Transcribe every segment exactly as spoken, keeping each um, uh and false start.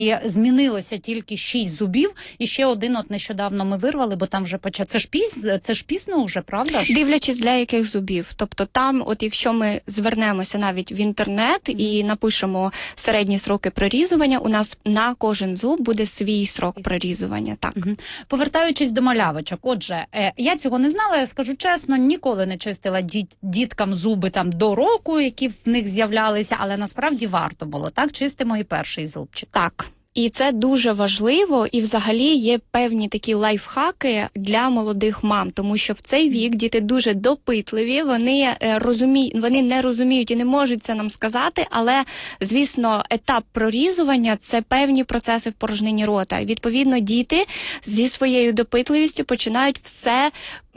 І змінилося тільки шість зубів, і ще один от нещодавно ми вирвали, бо там вже почав. Це ж піз, це ж пізно вже, правда ж? Дивлячись для яких зубів. Тобто там, от якщо ми звернемося навіть в інтернет mm-hmm. і напишемо середні сроки прорізування, у нас на кожен зуб буде свій срок прорізування. Так. Mm-hmm. Повертаючись до малявочок, отже, е, я цього не знала, я скажу чесно, ніколи не чистила діт, діткам зуби там до року, які в них з'являлися, але насправді варто було, так? Чистимо і перший зубчик. Так. І це дуже важливо, і взагалі є певні такі лайфхаки для молодих мам, тому що в цей вік діти дуже допитливі, вони розуміють, вони не розуміють і не можуть це нам сказати, але, звісно, етап прорізування – це певні процеси в порожнині рота. Відповідно, діти зі своєю допитливістю починають все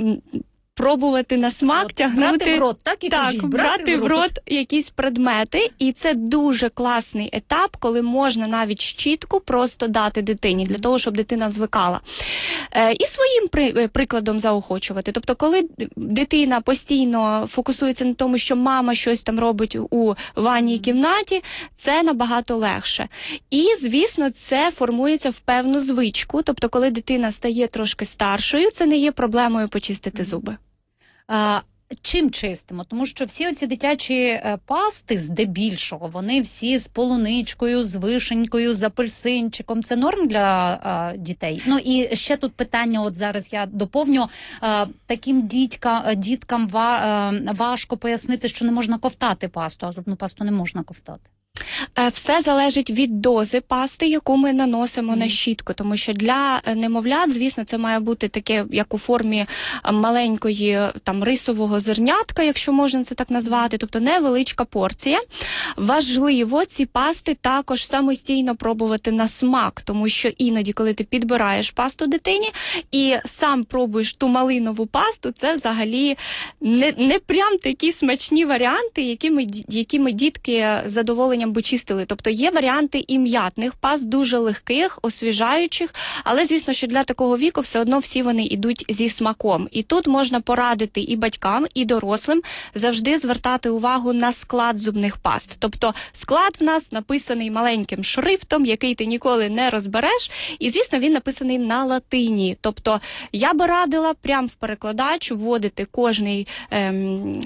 пробувати на смак, от, тягнути... Брати в рот, так? І так, кажіть, брати, брати в рот якісь предмети. І це дуже класний етап, коли можна навіть щітку просто дати дитині, для того, щоб дитина звикала. Е, і своїм при, прикладом заохочувати. Тобто, коли дитина постійно фокусується на тому, що мама щось там робить у ванній кімнаті, це набагато легше. І, звісно, це формується в певну звичку. Тобто, коли дитина стає трошки старшою, це не є проблемою почистити зуби. А, чим чистимо? Тому що всі оці дитячі е, пасти, здебільшого, вони всі з полуничкою, з вишенькою, з апельсинчиком. Це норм для е, дітей? Ну і ще тут питання, от зараз я доповню. Е, таким дітька, діткам ва, е, важко пояснити, що не можна ковтати пасту, а зубну пасту не можна ковтати. Все залежить від дози пасти, яку ми наносимо mm. на щітку, тому що для немовлят, звісно, це має бути таке, як у формі маленької там рисового зернятка, якщо можна це так назвати, тобто невеличка порція. Важливо ці пасти також самостійно пробувати на смак, тому що іноді, коли ти підбираєш пасту дитині і сам пробуєш ту малинову пасту, це взагалі не, не прям такі смачні варіанти, якими, якими дітки задоволенням би чистили. Тобто є варіанти і м'ятних паст, дуже легких, освіжаючих, але, звісно, що для такого віку все одно всі вони йдуть зі смаком. І тут можна порадити і батькам, і дорослим завжди звертати увагу на склад зубних паст. Тобто склад в нас написаний маленьким шрифтом, який ти ніколи не розбереш, і, звісно, він написаний на латині. Тобто я би радила прямо в перекладач вводити кожний ем,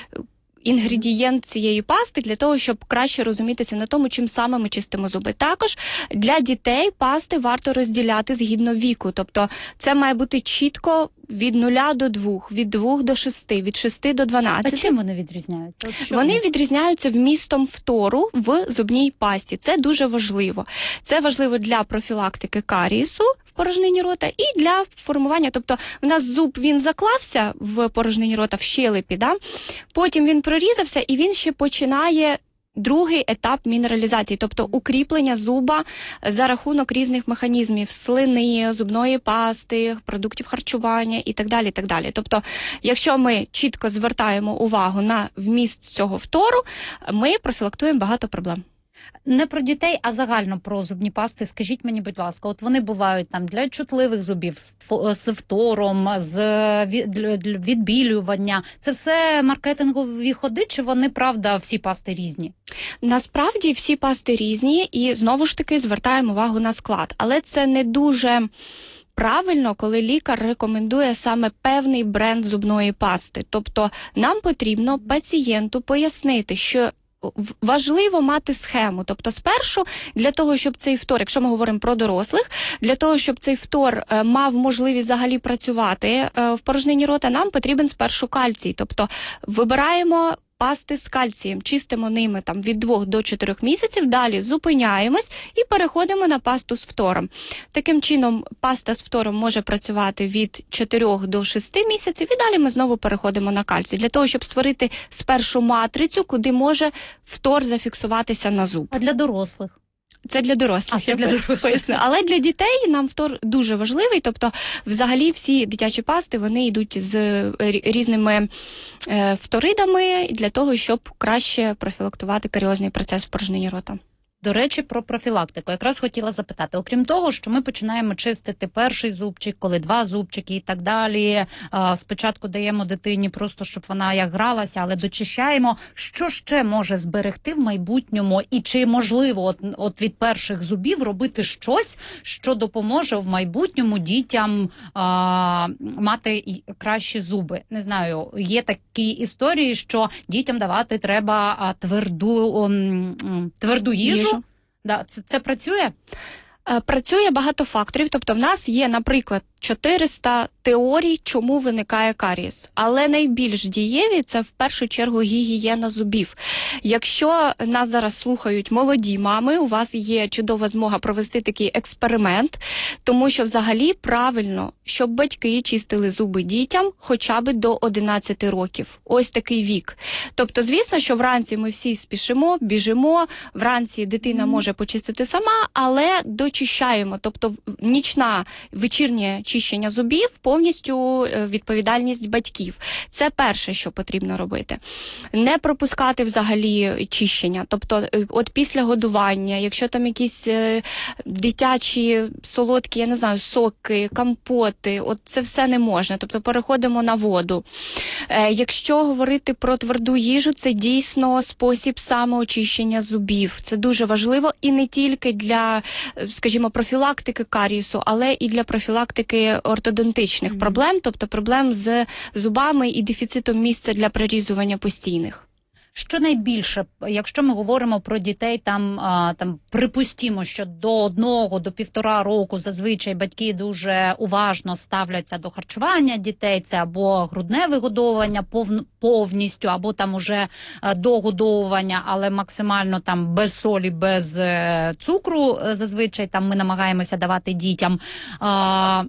інгредієнт цієї пасти для того, щоб краще розумітися на тому, чим саме ми чистимо зуби. Також для дітей пасти варто розділяти згідно віку. Тобто це має бути чітко від нуля до двох, від двох до шести, від шести до дванадцяти. А чим вони відрізняються? От що вони вони відрізняються вмістом фтору в зубній пасті. Це дуже важливо. Це важливо для профілактики карієсу в порожнині рота і для формування. Тобто в нас зуб, він заклався в порожнині рота, в щелепі, да? Потім він прорізався і він ще починає другий етап мінералізації, тобто укріплення зуба за рахунок різних механізмів слини, зубної пасти, продуктів харчування і так далі, так далі. Тобто, якщо ми чітко звертаємо увагу на вміст цього фтору, ми профілактуємо багато проблем. Не про дітей, а загально про зубні пасти. Скажіть мені, будь ласка, от вони бувають там для чутливих зубів, з фтором, з відбілювання. Це все маркетингові ходи, чи вони, правда, всі пасти різні? Насправді всі пасти різні і, знову ж таки, звертаємо увагу на склад. Але це не дуже правильно, коли лікар рекомендує саме певний бренд зубної пасти. Тобто нам потрібно пацієнту пояснити, що важливо мати схему. Тобто спершу для того, щоб цей фтор, якщо ми говоримо про дорослих, для того, щоб цей фтор е, мав можливість взагалі працювати е, в порожнині рота, нам потрібен спершу кальцій. Тобто вибираємо пасти з кальцієм, чистимо ними там від двох до чотирьох місяців, далі зупиняємось і переходимо на пасту з фтором. Таким чином, паста з фтором може працювати від чотирьох до шести місяців, і далі ми знову переходимо на кальцій, для того, щоб створити спершу матрицю, куди може фтор зафіксуватися на зуб. А для дорослих? Це для дорослих, а, це для дорослих. Поясню. Але для дітей нам фтор дуже важливий, тобто взагалі всі дитячі пасти, вони йдуть з різними е, фторидами для того, щоб краще профілактувати каріозний процес в порожнині рота. До речі, про профілактику. Якраз хотіла запитати. Окрім того, що ми починаємо чистити перший зубчик, коли два зубчики і так далі. А, спочатку даємо дитині просто, щоб вона як гралася, але дочищаємо. Що ще може зберегти в майбутньому? І чи можливо от, от від перших зубів робити щось, що допоможе в майбутньому дітям а, мати і кращі зуби? Не знаю, є такі історії, що дітям давати треба а, тверду, м, тверду їжу. Їжу. Да, це, це працює? Е, Працює багато факторів, тобто в нас є, наприклад, чотириста теорій, чому виникає карієс. Але найбільш дієві – це в першу чергу гігієна зубів. Якщо нас зараз слухають молоді мами, у вас є чудова змога провести такий експеримент, тому що взагалі правильно, щоб батьки чистили зуби дітям хоча б до одинадцяти років. Ось такий вік. Тобто, звісно, що вранці ми всі спішимо, біжимо, вранці дитина mm. може почистити сама, але дочищаємо. Тобто нічна, вечірня чищення зубів повністю відповідальність батьків. Це перше, що потрібно робити. Не пропускати взагалі чищення. Тобто от після годування, якщо там якісь е, дитячі солодкі, я не знаю, соки, компоти, от це все не можна. Тобто переходимо на воду. Е, якщо говорити про тверду їжу, це дійсно спосіб самоочищення зубів. Це дуже важливо і не тільки для, скажімо, профілактики карієсу, але і для профілактики ортодонтичних mm-hmm. проблем, тобто проблем з зубами і дефіцитом місця для прорізування постійних. Що найбільше, якщо ми говоримо про дітей, там, а, там припустімо, що до одного, до півтора року зазвичай батьки дуже уважно ставляться до харчування дітей, це або грудне вигодовування пов, повністю, або там уже а, догодовування, але максимально там без солі, без е, цукру, зазвичай там ми намагаємося давати дітям. А,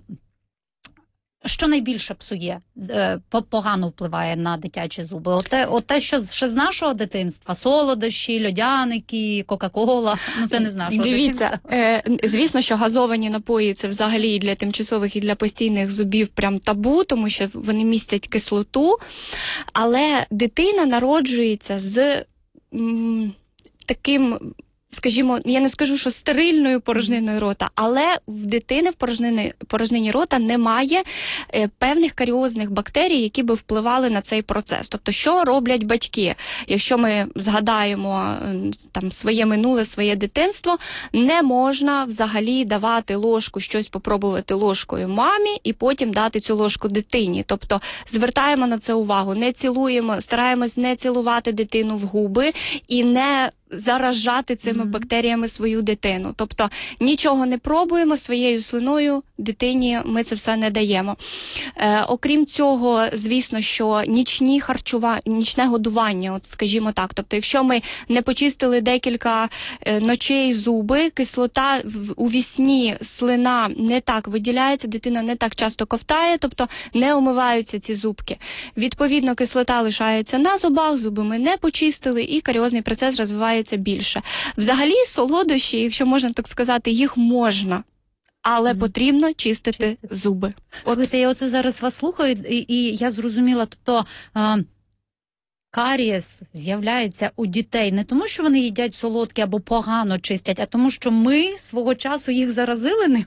Що найбільше псує, погано впливає на дитячі зуби? Оте, оте що ще з нашого дитинства? Солодощі, льодяники, кока-кола? Ну, це не з нашого Дивіться, дитинства. Е, звісно, що газовані напої – це взагалі і для тимчасових, і для постійних зубів прям табу, тому що вони містять кислоту. Але дитина народжується з м, таким... Скажімо, я не скажу, що стерильною порожниною рота, але в дитини в порожнині, порожнині рота немає е, певних каріозних бактерій, які би впливали на цей процес. Тобто, що роблять батьки? Якщо ми згадаємо е, там своє минуле, своє дитинство, не можна взагалі давати ложку, щось попробувати ложкою мамі і потім дати цю ложку дитині. Тобто, звертаємо на це увагу, не цілуємо, стараємось не цілувати дитину в губи і не заражати цими mm-hmm. бактеріями свою дитину. Тобто нічого не пробуємо, своєю слиною дитині ми це все не даємо. Е, окрім цього, звісно, що нічні харчування, нічне годування, от скажімо так, тобто якщо ми не почистили декілька е, ночей зуби, кислота в, у вісні, слина не так виділяється, дитина не так часто ковтає, тобто не омиваються ці зубки. Відповідно, кислота лишається на зубах, зуби ми не почистили і каріозний процес розвивається більше. Взагалі, солодощі, якщо можна так сказати, їх можна, але mm. потрібно чистити, чистити зуби. От я оце зараз вас слухаю, і, і я зрозуміла, тобто а, карієс з'являється у дітей не тому, що вони їдять солодкі або погано чистять, а тому, що ми свого часу їх заразили ним.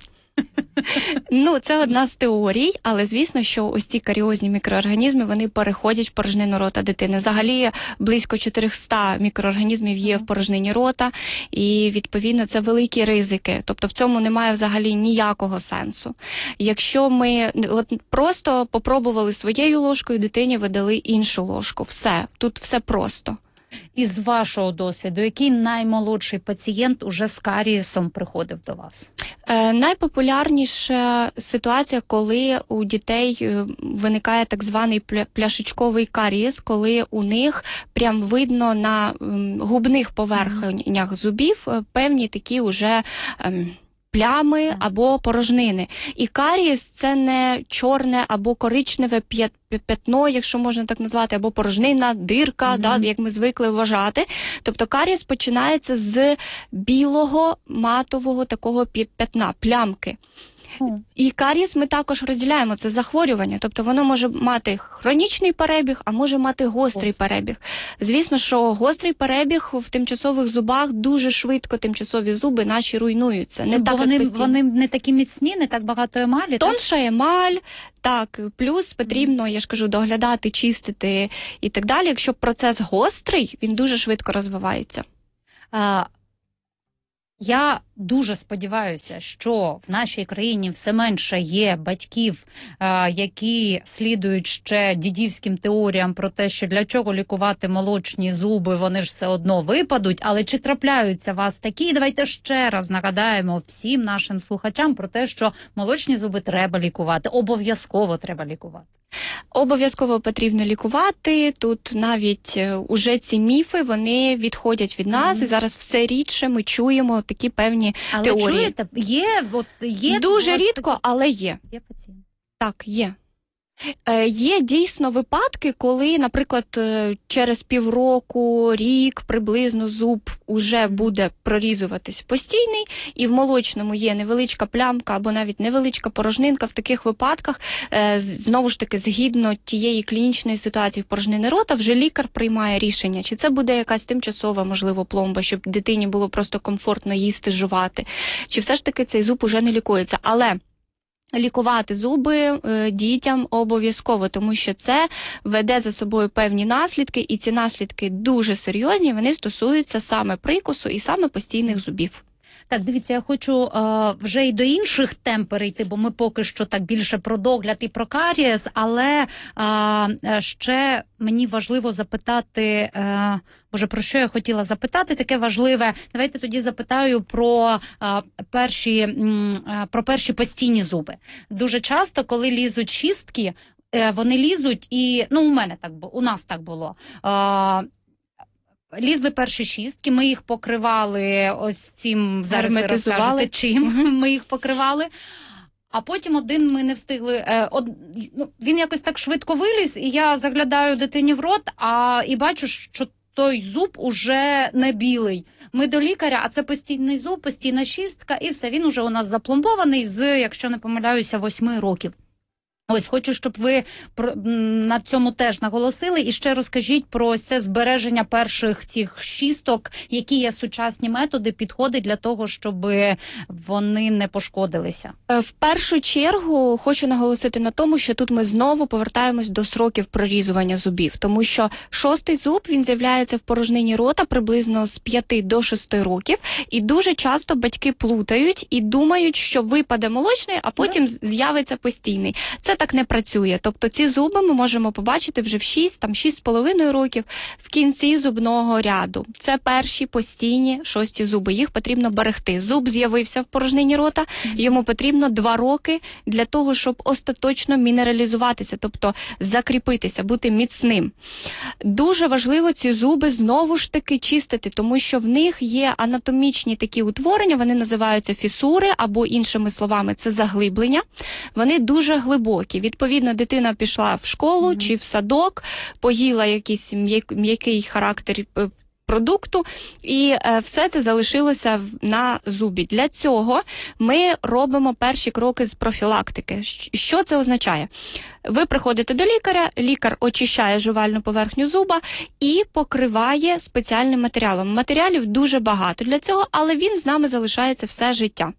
Ну, це одна з теорій, але звісно, що ось ці каріозні мікроорганізми, вони переходять в порожнину рота дитини. Взагалі, близько чотириста мікроорганізмів є в порожнині рота, і, відповідно, це великі ризики. Тобто в цьому немає взагалі ніякого сенсу. Якщо ми от просто попробували своєю ложкою, дитині видали іншу ложку. Все. Тут все просто. Із вашого досвіду, який наймолодший пацієнт уже з карієсом приходив до вас? Е, найпопулярніша ситуація, коли у дітей виникає так званий пля- пляшечковий карієс, коли у них прям видно на м, губних поверхнях зубів певні такі уже... Ем, плями або порожнини. І карієс – це не чорне або коричневе п'ятно, якщо можна так назвати, або порожнина, дирка, mm-hmm. да, як ми звикли вважати. Тобто карієс починається з білого матового такого п'ятна, плямки. О. І карієс ми також розділяємо, це захворювання, тобто воно може мати хронічний перебіг, а може мати гострий Гострий. перебіг. Звісно, що гострий перебіг в тимчасових зубах дуже швидко тимчасові зуби наші руйнуються. Не Бо так, вони, як постійно. вони не такі міцні, не так багато емалі. так? Тонша емаль, так, плюс потрібно, я ж кажу, доглядати, чистити і так далі. Якщо процес гострий, він дуже швидко розвивається. А, я дуже сподіваюся, що в нашій країні все менше є батьків, а, які слідують ще дідівським теоріям про те, що для чого лікувати молочні зуби, вони ж все одно випадуть. Але чи трапляються вас такі? Давайте ще раз нагадаємо всім нашим слухачам про те, що молочні зуби треба лікувати, обов'язково треба лікувати. Обов'язково потрібно лікувати. Тут навіть е, уже ці міфи, вони відходять від нас, Мгм. і зараз все рідше ми чуємо такі певні Але теорії. чуєте, є, от, є Дуже у вас рідко, але є. Є пацієнт. Так, є. Е, є дійсно випадки, коли, наприклад, е, через півроку, рік приблизно зуб уже буде прорізуватись постійний, і в молочному є невеличка плямка або навіть невеличка порожнинка. В таких випадках, е, з- знову ж таки, згідно тієї клінічної ситуації в порожнини рота, вже лікар приймає рішення, чи це буде якась тимчасова, можливо, пломба, щоб дитині було просто комфортно їсти, жувати, чи все ж таки цей зуб уже не лікується. Але лікувати зуби е, дітям обов'язково, тому що це веде за собою певні наслідки, і ці наслідки дуже серйозні, вони стосуються саме прикусу і саме постійних зубів. Так, дивіться, я хочу е, вже й до інших тем перейти, бо ми поки що так більше про догляд і про карієс, але е, ще мені важливо запитати, е, боже, про що я хотіла запитати, таке важливе. Давайте тоді запитаю про е, перші, м, е, про перші постійні зуби. Дуже часто, коли лізуть шістки, е, вони лізуть і, ну, у мене так було, у нас так було. Е, Лізли перші шістки, ми їх покривали ось цим, зараз ви Герметизували. розкажете, чим Мгм. ми їх покривали. А потім один ми не встигли, е, од, ну, він якось так швидко виліз, і я заглядаю дитині в рот, а і бачу, що той зуб уже не білий. Ми до лікаря, а це постійний зуб, постійна шістка, і все, він уже у нас запломбований з, якщо не помиляюся, восьми років. Ось, хочу, щоб ви про, м, на цьому теж наголосили. І ще розкажіть про ось це збереження перших цих шісток, які є сучасні методи, підходи для того, щоб вони не пошкодилися. Е, В першу чергу хочу наголосити на тому, що тут ми знову повертаємось до сроків прорізування зубів, тому що шостий зуб, він з'являється в порожнині рота приблизно з п'яти до шести років, і дуже часто батьки плутають і думають, що випаде молочний, а потім з'явиться постійний. Це так не працює. Тобто ці зуби ми можемо побачити вже в шість, там шість з половиною років в кінці зубного ряду. Це перші постійні шості зуби. Їх потрібно берегти. Зуб з'явився в порожнині рота, йому потрібно два роки для того, щоб остаточно мінералізуватися, тобто закріпитися, бути міцним. Дуже важливо ці зуби знову ж таки чистити, тому що в них є анатомічні такі утворення, вони називаються фісури, або іншими словами, це заглиблення. Вони дуже глибокі. Відповідно, дитина пішла в школу mm-hmm. чи в садок, поїла якийсь м'як- м'який характер е, продукту, і е, все це залишилося в- на зубі. Для цього ми робимо перші кроки з профілактики. Щ- Що це означає? Ви приходите до лікаря, лікар очищає жувальну поверхню зуба і покриває спеціальним матеріалом. Матеріалів дуже багато для цього, але він з нами залишається все життя.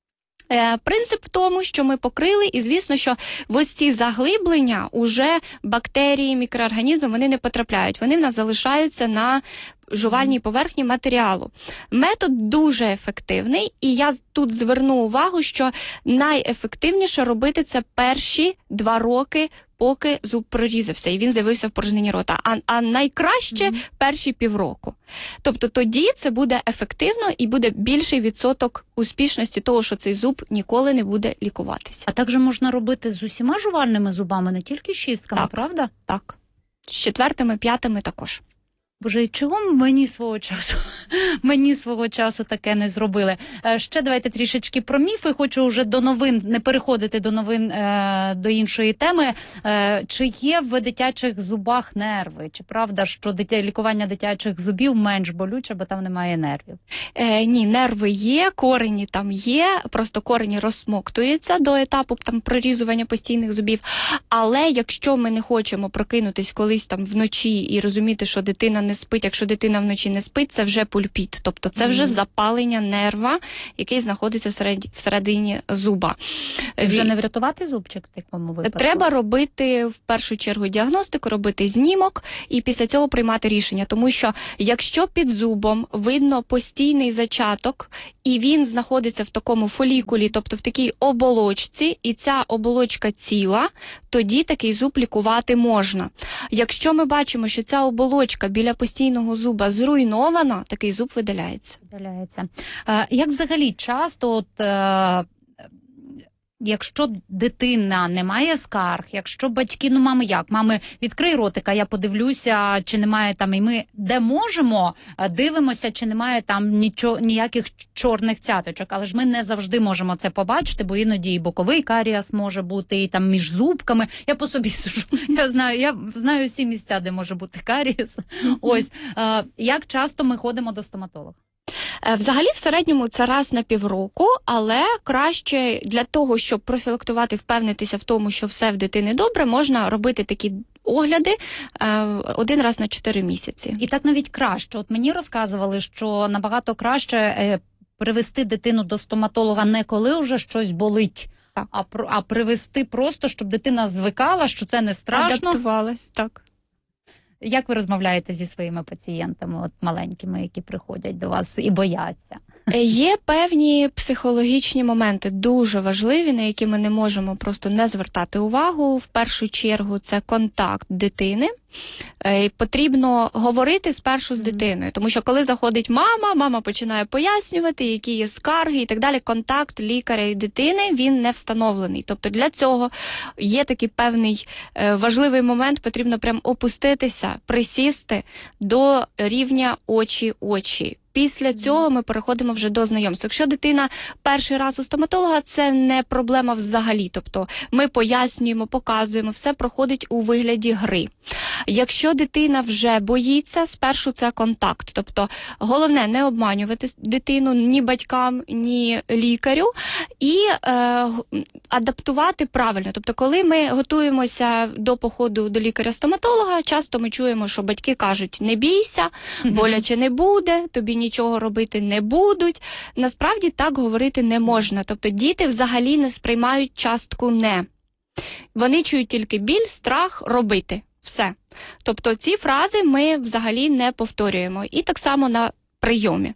Е, принцип в тому, що ми покрили, і звісно, що в ось ці заглиблення уже бактерії, мікроорганізми, вони не потрапляють. Вони в нас залишаються на жувальній поверхні матеріалу. Метод дуже ефективний, і я тут зверну увагу, що найефективніше робити це перші два роки, поки зуб прорізався, і він з'явився в порожнині рота. А, а найкраще mm-hmm. перші півроку. Тобто тоді це буде ефективно і буде більший відсоток успішності того, що цей зуб ніколи не буде лікуватися. А так же можна робити з усіма жувальними зубами, не тільки шістками, так, правда? Так. З четвертими, п'ятими також. Боже, і чого мені свого часу мені свого часу таке не зробили. Е, Ще давайте трішечки про міфи. Хочу вже до новин, не переходити до новин, е, до іншої теми. Е, Чи є в дитячих зубах нерви? Чи правда, що дитя, лікування дитячих зубів менш болюче, бо там немає нервів? Е, ні, нерви є, корені там є, просто корені розсмоктуються до етапу там прорізування постійних зубів. Але якщо ми не хочемо прокинутись колись там вночі і розуміти, що дитина не спить, якщо дитина вночі не спить, це вже пульпіт, тобто це вже mm. запалення нерва, який знаходиться всередині, всередині зуба. І вже не врятувати зубчик в такому випадку? Треба робити в першу чергу діагностику, робити знімок і після цього приймати рішення, тому що якщо під зубом видно постійний зачаток і він знаходиться в такому фолікулі, тобто в такій оболочці, і ця оболочка ціла, тоді такий зуб лікувати можна. Якщо ми бачимо, що ця оболочка біля постійного зуба зруйнована, такий зуб видаляється. Видаляється. Е, як взагалі часто от, е, якщо дитина не має скарг, якщо батьки, ну мами як, мами відкрий ротика, я подивлюся, чи немає там, і ми де можемо, дивимося, чи немає там нічого, ніяких чорних цяточок, але ж ми не завжди можемо це побачити, бо іноді і боковий каріас може бути, і там між зубками, я по собі сужу, я знаю, я знаю всі місця, де може бути каріас. Ось, е, як часто ми ходимо до стоматолога? Взагалі, в середньому це раз на півроку, але краще для того, щоб профілактувати, впевнитися в тому, що все в дитини добре, можна робити такі огляди е, один раз на чотири місяці. І так навіть краще. От мені розказували, що набагато краще е, привести дитину до стоматолога не коли вже щось болить, так. а, а привести просто, щоб дитина звикала, що це не страшно. Адаптувалась, так. Як ви розмовляєте зі своїми пацієнтами, от маленькими, які приходять до вас і бояться? Є певні психологічні моменти, дуже важливі, на які ми не можемо просто не звертати увагу. В першу чергу це контакт дитини. Е, потрібно говорити спершу з дитиною, тому що коли заходить мама, мама починає пояснювати, які є скарги і так далі. Контакт лікаря і дитини, він не встановлений. Тобто для цього є такий певний е, важливий момент, потрібно прям опуститися, присісти до рівня очі-очі. Після цього ми переходимо вже до знайомства. Якщо дитина перший раз у стоматолога, це не проблема взагалі. Тобто ми пояснюємо, показуємо, все проходить у вигляді гри. Якщо дитина вже боїться, спершу це контакт. Тобто головне не обманювати дитину ні батькам, ні лікарю і е, адаптувати правильно. Тобто коли ми готуємося до походу до лікаря-стоматолога, часто ми чуємо, що батьки кажуть, не бійся, боляче не буде, тобі нічого робити не будуть. Насправді так говорити не можна. Тобто діти взагалі не сприймають частку «не». Вони чують тільки біль, страх, робити. Все. Тобто ці фрази ми взагалі не повторюємо. І так само на прийомі.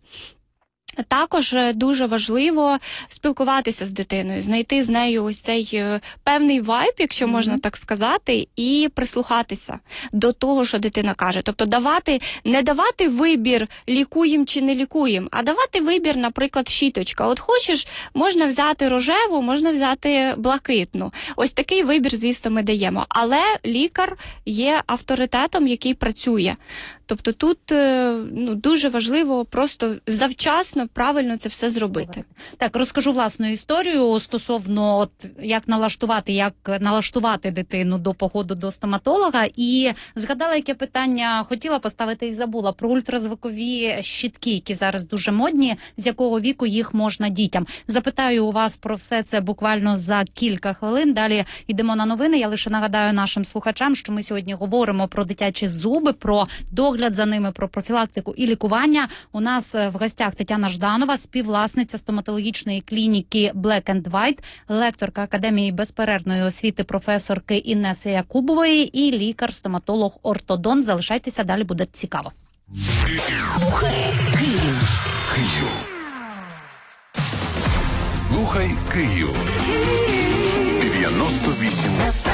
Також дуже важливо спілкуватися з дитиною, знайти з нею ось цей певний вайб, якщо mm-hmm. можна так сказати, і прислухатися до того, що дитина каже. Тобто давати, не давати вибір, лікуємо чи не лікуємо, а давати вибір, наприклад, щіточка. От хочеш, можна взяти рожеву, можна взяти блакитну. Ось такий вибір, звісно, ми даємо. Але лікар є авторитетом, який працює. Тобто тут ну, дуже важливо просто завчасно, правильно це все зробити. Так, розкажу власну історію стосовно от, як налаштувати, як налаштувати дитину до походу до стоматолога. І згадала, яке питання хотіла поставити і забула про ультразвукові щітки, які зараз дуже модні, з якого віку їх можна дітям. Запитаю у вас про все це буквально за кілька хвилин. Далі йдемо на новини. Я лише нагадаю нашим слухачам, що ми сьогодні говоримо про дитячі зуби, про догляд за ними, про профілактику і лікування. У нас в гостях Тетяна Жданова, співвласниця стоматологічної клініки Black and White, лекторка Академії безперервної освіти професорки Інеси Якубової і лікар-стоматолог-ортодонт. Залишайтеся, далі буде цікаво. Слухай Київ. Київ. Слухай Київ. дев'яносто вісім.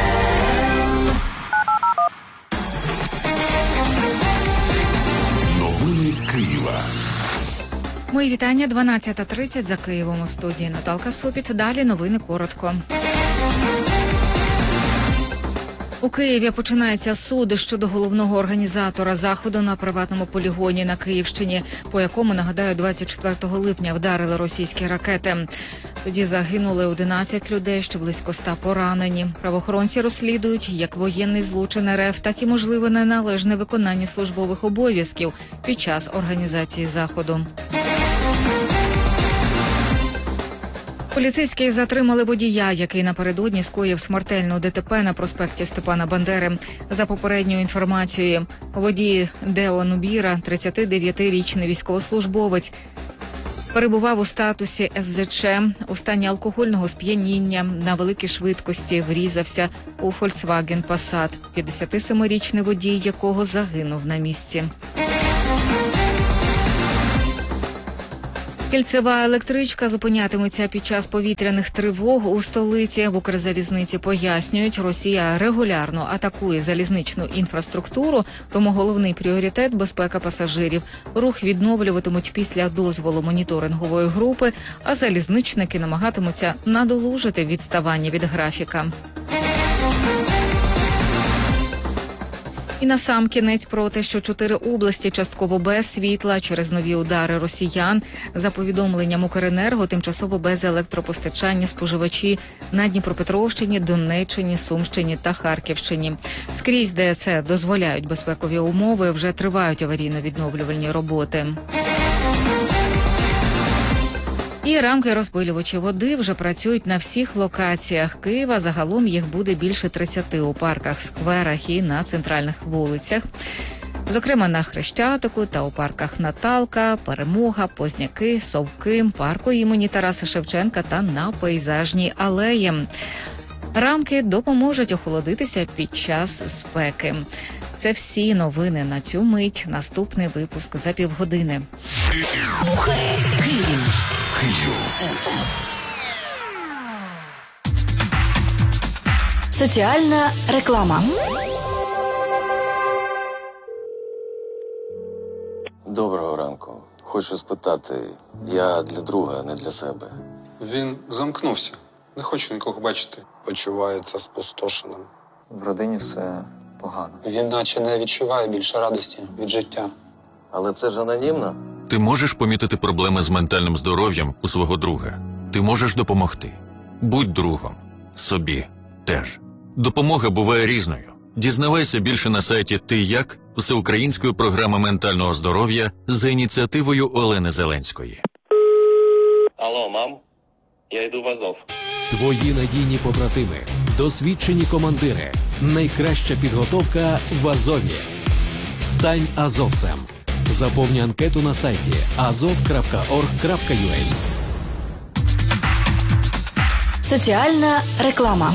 Новини Києва. Мої вітання, дванадцята тридцять за Києвом, у студії Наталка Сопіт. Далі новини коротко. У Києві починається суд щодо головного організатора заходу на приватному полігоні на Київщині, по якому, нагадаю, двадцять четвертого липня вдарили російські ракети. Тоді загинули одинадцять людей, ще близько ста поранені. Правоохоронці розслідують як воєнний злочин РФ, так і можливе неналежне виконання службових обов'язків під час організації заходу. Поліцейські затримали водія, який напередодні скоїв смертельну ДТП на проспекті Степана Бандери. За попередньою інформацією, водій Део Нубіра, тридцятидев'ятирічний військовослужбовець, перебував у статусі ес зет че у стані алкогольного сп'яніння, на великій швидкості врізався у Volkswagen Passat, п'ятдесятисемирічний водій якого загинув на місці. Кільцева електричка зупинятиметься під час повітряних тривог у столиці. В Укрзалізниці пояснюють, Росія регулярно атакує залізничну інфраструктуру, тому головний пріоритет – безпека пасажирів. Рух відновлюватимуть після дозволу моніторингової групи, а залізничники намагатимуться надолужити відставання від графіка. І насамкінець про те, що чотири області частково без світла через нові удари росіян. За повідомленням Укренерго, тимчасово без електропостачання споживачі на Дніпропетровщині, Донеччині, Сумщині та Харківщині. Скрізь, де це дозволяють безпекові умови, вже тривають аварійно-відновлювальні роботи. І рамки-розпилювачі води вже працюють на всіх локаціях Києва. Загалом їх буде більше тридцяти у парках, скверах і на центральних вулицях. Зокрема, на Хрещатику та у парках Наталка, Перемога, Позняки, Совки, парку імені Тараса Шевченка та на Пейзажній алеї. Рамки допоможуть охолодитися під час спеки. Це всі новини на цю мить. Наступний випуск за півгодини. Слухай Київ. Київ. Соціальна реклама. Доброго ранку. Хочу спитати, я для друга, не для себе. Він замкнувся. Не хочу нікого бачити. Почувається спустошеним. В родині все погано. Він наче не відчуває більше радості від життя. Але це ж анонімно? Ти можеш помітити проблеми з ментальним здоров'ям у свого друга. Ти можеш допомогти. Будь другом. Собі теж. Допомога буває різною. Дізнавайся більше на сайті «Ти як» всеукраїнської програми ментального здоров'я за ініціативою Олени Зеленської. Алло, мам, я йду в Азов. Твої надійні побратими, досвідчені командири, найкраща підготовка в Азові. Стань азовцем. Заповни анкету на сайті азов крапка орг крапка ю а. Соціальна реклама.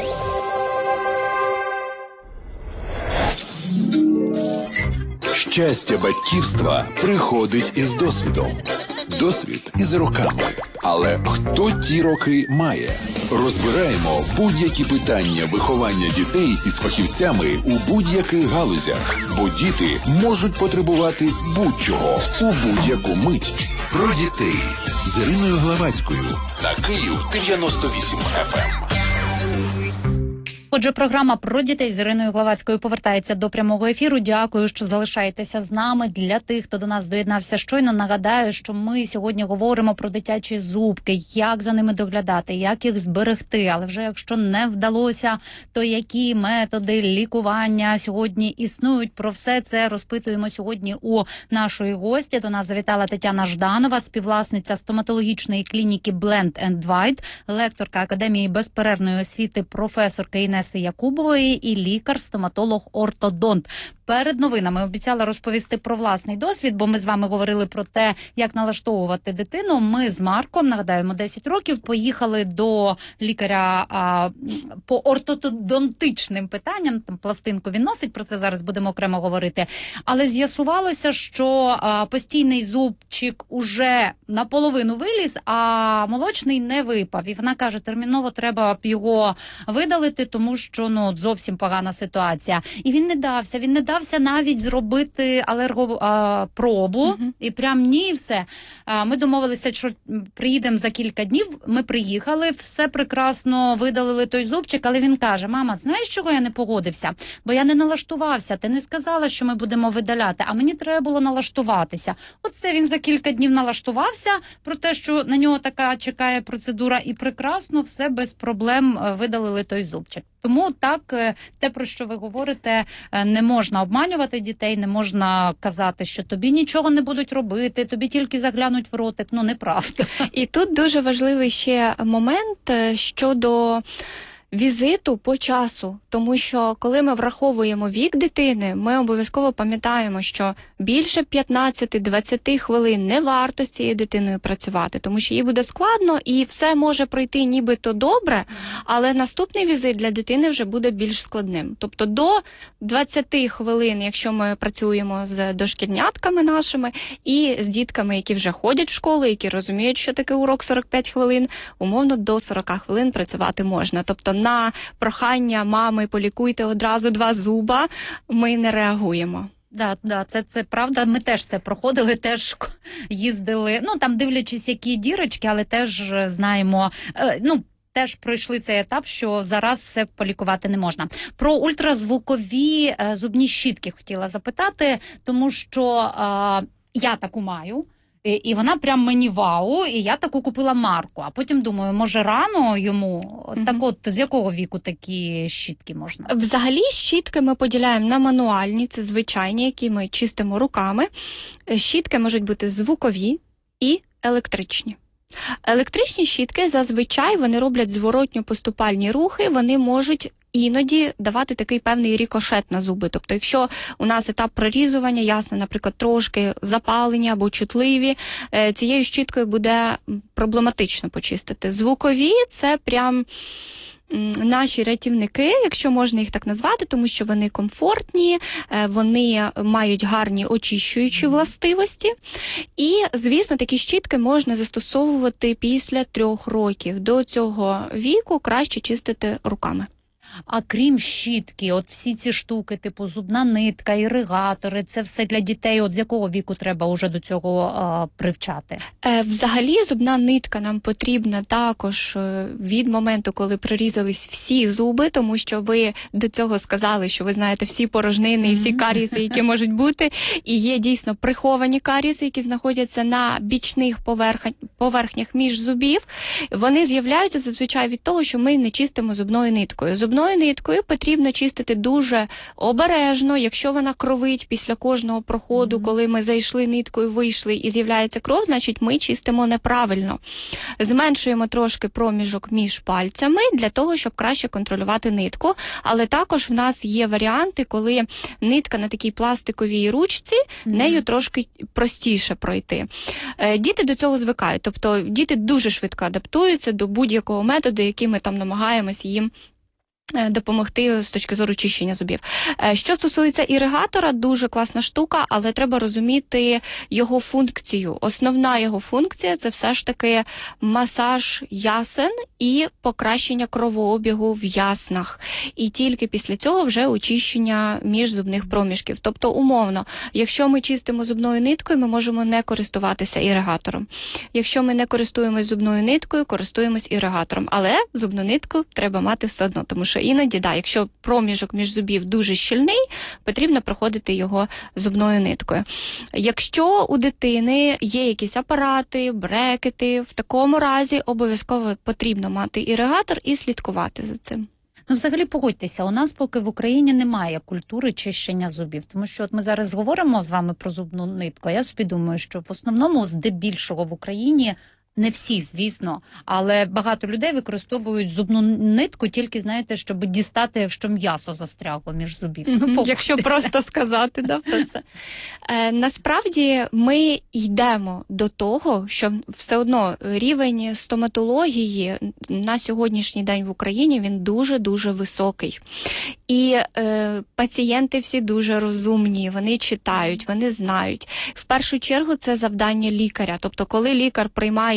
Щастя батьківства приходить із досвідом. Досвід із роками. Але хто ті роки має? Розбираємо будь-які питання виховання дітей із фахівцями у будь-яких галузях. Бо діти можуть потребувати будь-чого у будь-яку мить. Про дітей з Іриною Главацькою на Київ дев'яносто вісім еф ем. Отже, програма «Про дітей» з Іриною Главацькою повертається до прямого ефіру. Дякую, що залишаєтеся з нами. Для тих, хто до нас доєднався щойно, нагадаю, що ми сьогодні говоримо про дитячі зубки, як за ними доглядати, як їх зберегти. Але вже якщо не вдалося, то які методи лікування сьогодні існують. Про все це розпитуємо сьогодні у нашої гості. До нас завітала Тетяна Жданова, співвласниця стоматологічної клініки Blend and White, лекторка Академії безперервної освіти, професорка Інеси Якубової і лікар-стоматолог-ортодонт. Перед новинами обіцяла розповісти про власний досвід, бо ми з вами говорили про те, як налаштовувати дитину. Ми з Марком, нагадаємо, десять років поїхали до лікаря а, по ортодонтичним питанням. Там пластинку він носить, про це зараз будемо окремо говорити. Але з'ясувалося, що а, постійний зубчик уже наполовину виліз, а молочний не випав. І вона каже, терміново треба його видалити, тому що ну зовсім погана ситуація. І він не дався, він не дався. налаштувався навіть зробити алергопробу, Мгм. і прям ні, і все. А, Ми домовилися, що приїдемо за кілька днів, ми приїхали, все прекрасно, видалили той зубчик, але він каже: мама, знаєш, чого я не погодився? Бо я не налаштувався, ти не сказала, що ми будемо видаляти, а мені треба було налаштуватися. Оце він за кілька днів налаштувався про те, що на нього така чекає процедура, і прекрасно все без проблем е, видалили той зубчик. Тому так, е, те, про що ви говорите, е, не можна обманювати дітей, не можна казати, що тобі нічого не будуть робити, тобі тільки заглянуть в ротик. Ну, неправда. І тут дуже важливий ще момент е, щодо візиту по часу, тому що коли ми враховуємо вік дитини, ми обов'язково пам'ятаємо, що більше п'ятнадцять-двадцять хвилин не варто з цією дитиною працювати, тому що їй буде складно і все може пройти нібито добре, але наступний візит для дитини вже буде більш складним. Тобто до двадцять хвилин, якщо ми працюємо з дошкільнятками нашими і з дітками, які вже ходять в школу, які розуміють, що таке урок сорок п'ять хвилин, умовно до сорок хвилин працювати можна. Тобто на прохання мами полікуйте одразу два зуба ми не реагуємо. Да, да, це, це правда. Ми теж це проходили, теж їздили. Ну, там дивлячись, які дірочки, але теж знаємо, е, ну, теж пройшли цей етап, що зараз все полікувати не можна. Про ультразвукові е, зубні щітки хотіла запитати, тому що е, я таку маю. І, і вона прям мені вау, і я таку купила марку. А потім думаю, може рано йому? Мгм. Так от, з якого віку такі щітки можна? Взагалі щітки ми поділяємо на мануальні, це звичайні, які ми чистимо руками. Е, Щітки можуть бути звукові і електричні. Електричні щітки зазвичай вони роблять зворотньо-поступальні рухи, вони можуть іноді давати такий певний рікошет на зуби. Тобто, якщо у нас етап прорізування, ясно, наприклад, трошки запалені або чутливі, е, цією щіткою буде проблематично почистити. Звукові – це прям м, наші рятівники, якщо можна їх так назвати, тому що вони комфортні, е, вони мають гарні очищуючі властивості. І, звісно, такі щітки можна застосовувати після трьох років. До цього віку краще чистити руками. А крім щітки, от всі ці штуки, типу зубна нитка, іригатори, це все для дітей, от з якого віку треба уже до цього а, привчати? Е, Взагалі, зубна нитка нам потрібна також е, від моменту, коли прорізались всі зуби, тому що ви до цього сказали, що ви знаєте всі порожнини і всі карієси, які можуть бути, і є дійсно приховані карієси, які знаходяться на бічних поверхнях, поверхнях між зубів. Вони з'являються зазвичай від того, що ми не чистимо зубною ниткою. Зубною ниткою потрібно чистити дуже обережно, якщо вона кровить після кожного проходу, mm-hmm. коли ми зайшли ниткою, вийшли і з'являється кров, значить ми чистимо неправильно. Зменшуємо трошки проміжок між пальцями для того, щоб краще контролювати нитку, але також в нас є варіанти, коли нитка на такій пластиковій ручці, mm-hmm. нею трошки простіше пройти. Діти до цього звикають, тобто діти дуже швидко адаптуються до будь-якого методу, який ми там намагаємось їм допомогти з точки зору чищення зубів. Що стосується іригатора, дуже класна штука, але треба розуміти його функцію. Основна його функція – це все ж таки масаж ясен і покращення кровообігу в яснах. І тільки після цього вже очищення міжзубних проміжків. Тобто, умовно, якщо ми чистимо зубною ниткою, ми можемо не користуватися іригатором. Якщо ми не користуємось зубною ниткою, користуємось іригатором. Але зубну нитку треба мати все одно, тому що іноді, да, якщо проміжок між зубів дуже щільний, потрібно проходити його зубною ниткою. Якщо у дитини є якісь апарати, брекети, в такому разі обов'язково потрібно мати іригатор і слідкувати за цим. Ну, взагалі, погодьтеся, у нас поки в Україні немає культури чищення зубів, тому що от ми зараз говоримо з вами про зубну нитку, а я собі думаю, що в основному здебільшого в Україні не всі, звісно, але багато людей використовують зубну нитку тільки, знаєте, щоб дістати, якщо м'ясо застрягло між зубів. Mm-hmm. Ну, якщо просто сказати да, про це. Е, насправді ми йдемо до того, що все одно рівень стоматології на сьогоднішній день в Україні він дуже-дуже високий. І е, пацієнти всі дуже розумні, вони читають, вони знають. В першу чергу це завдання лікаря. Тобто, коли лікар приймає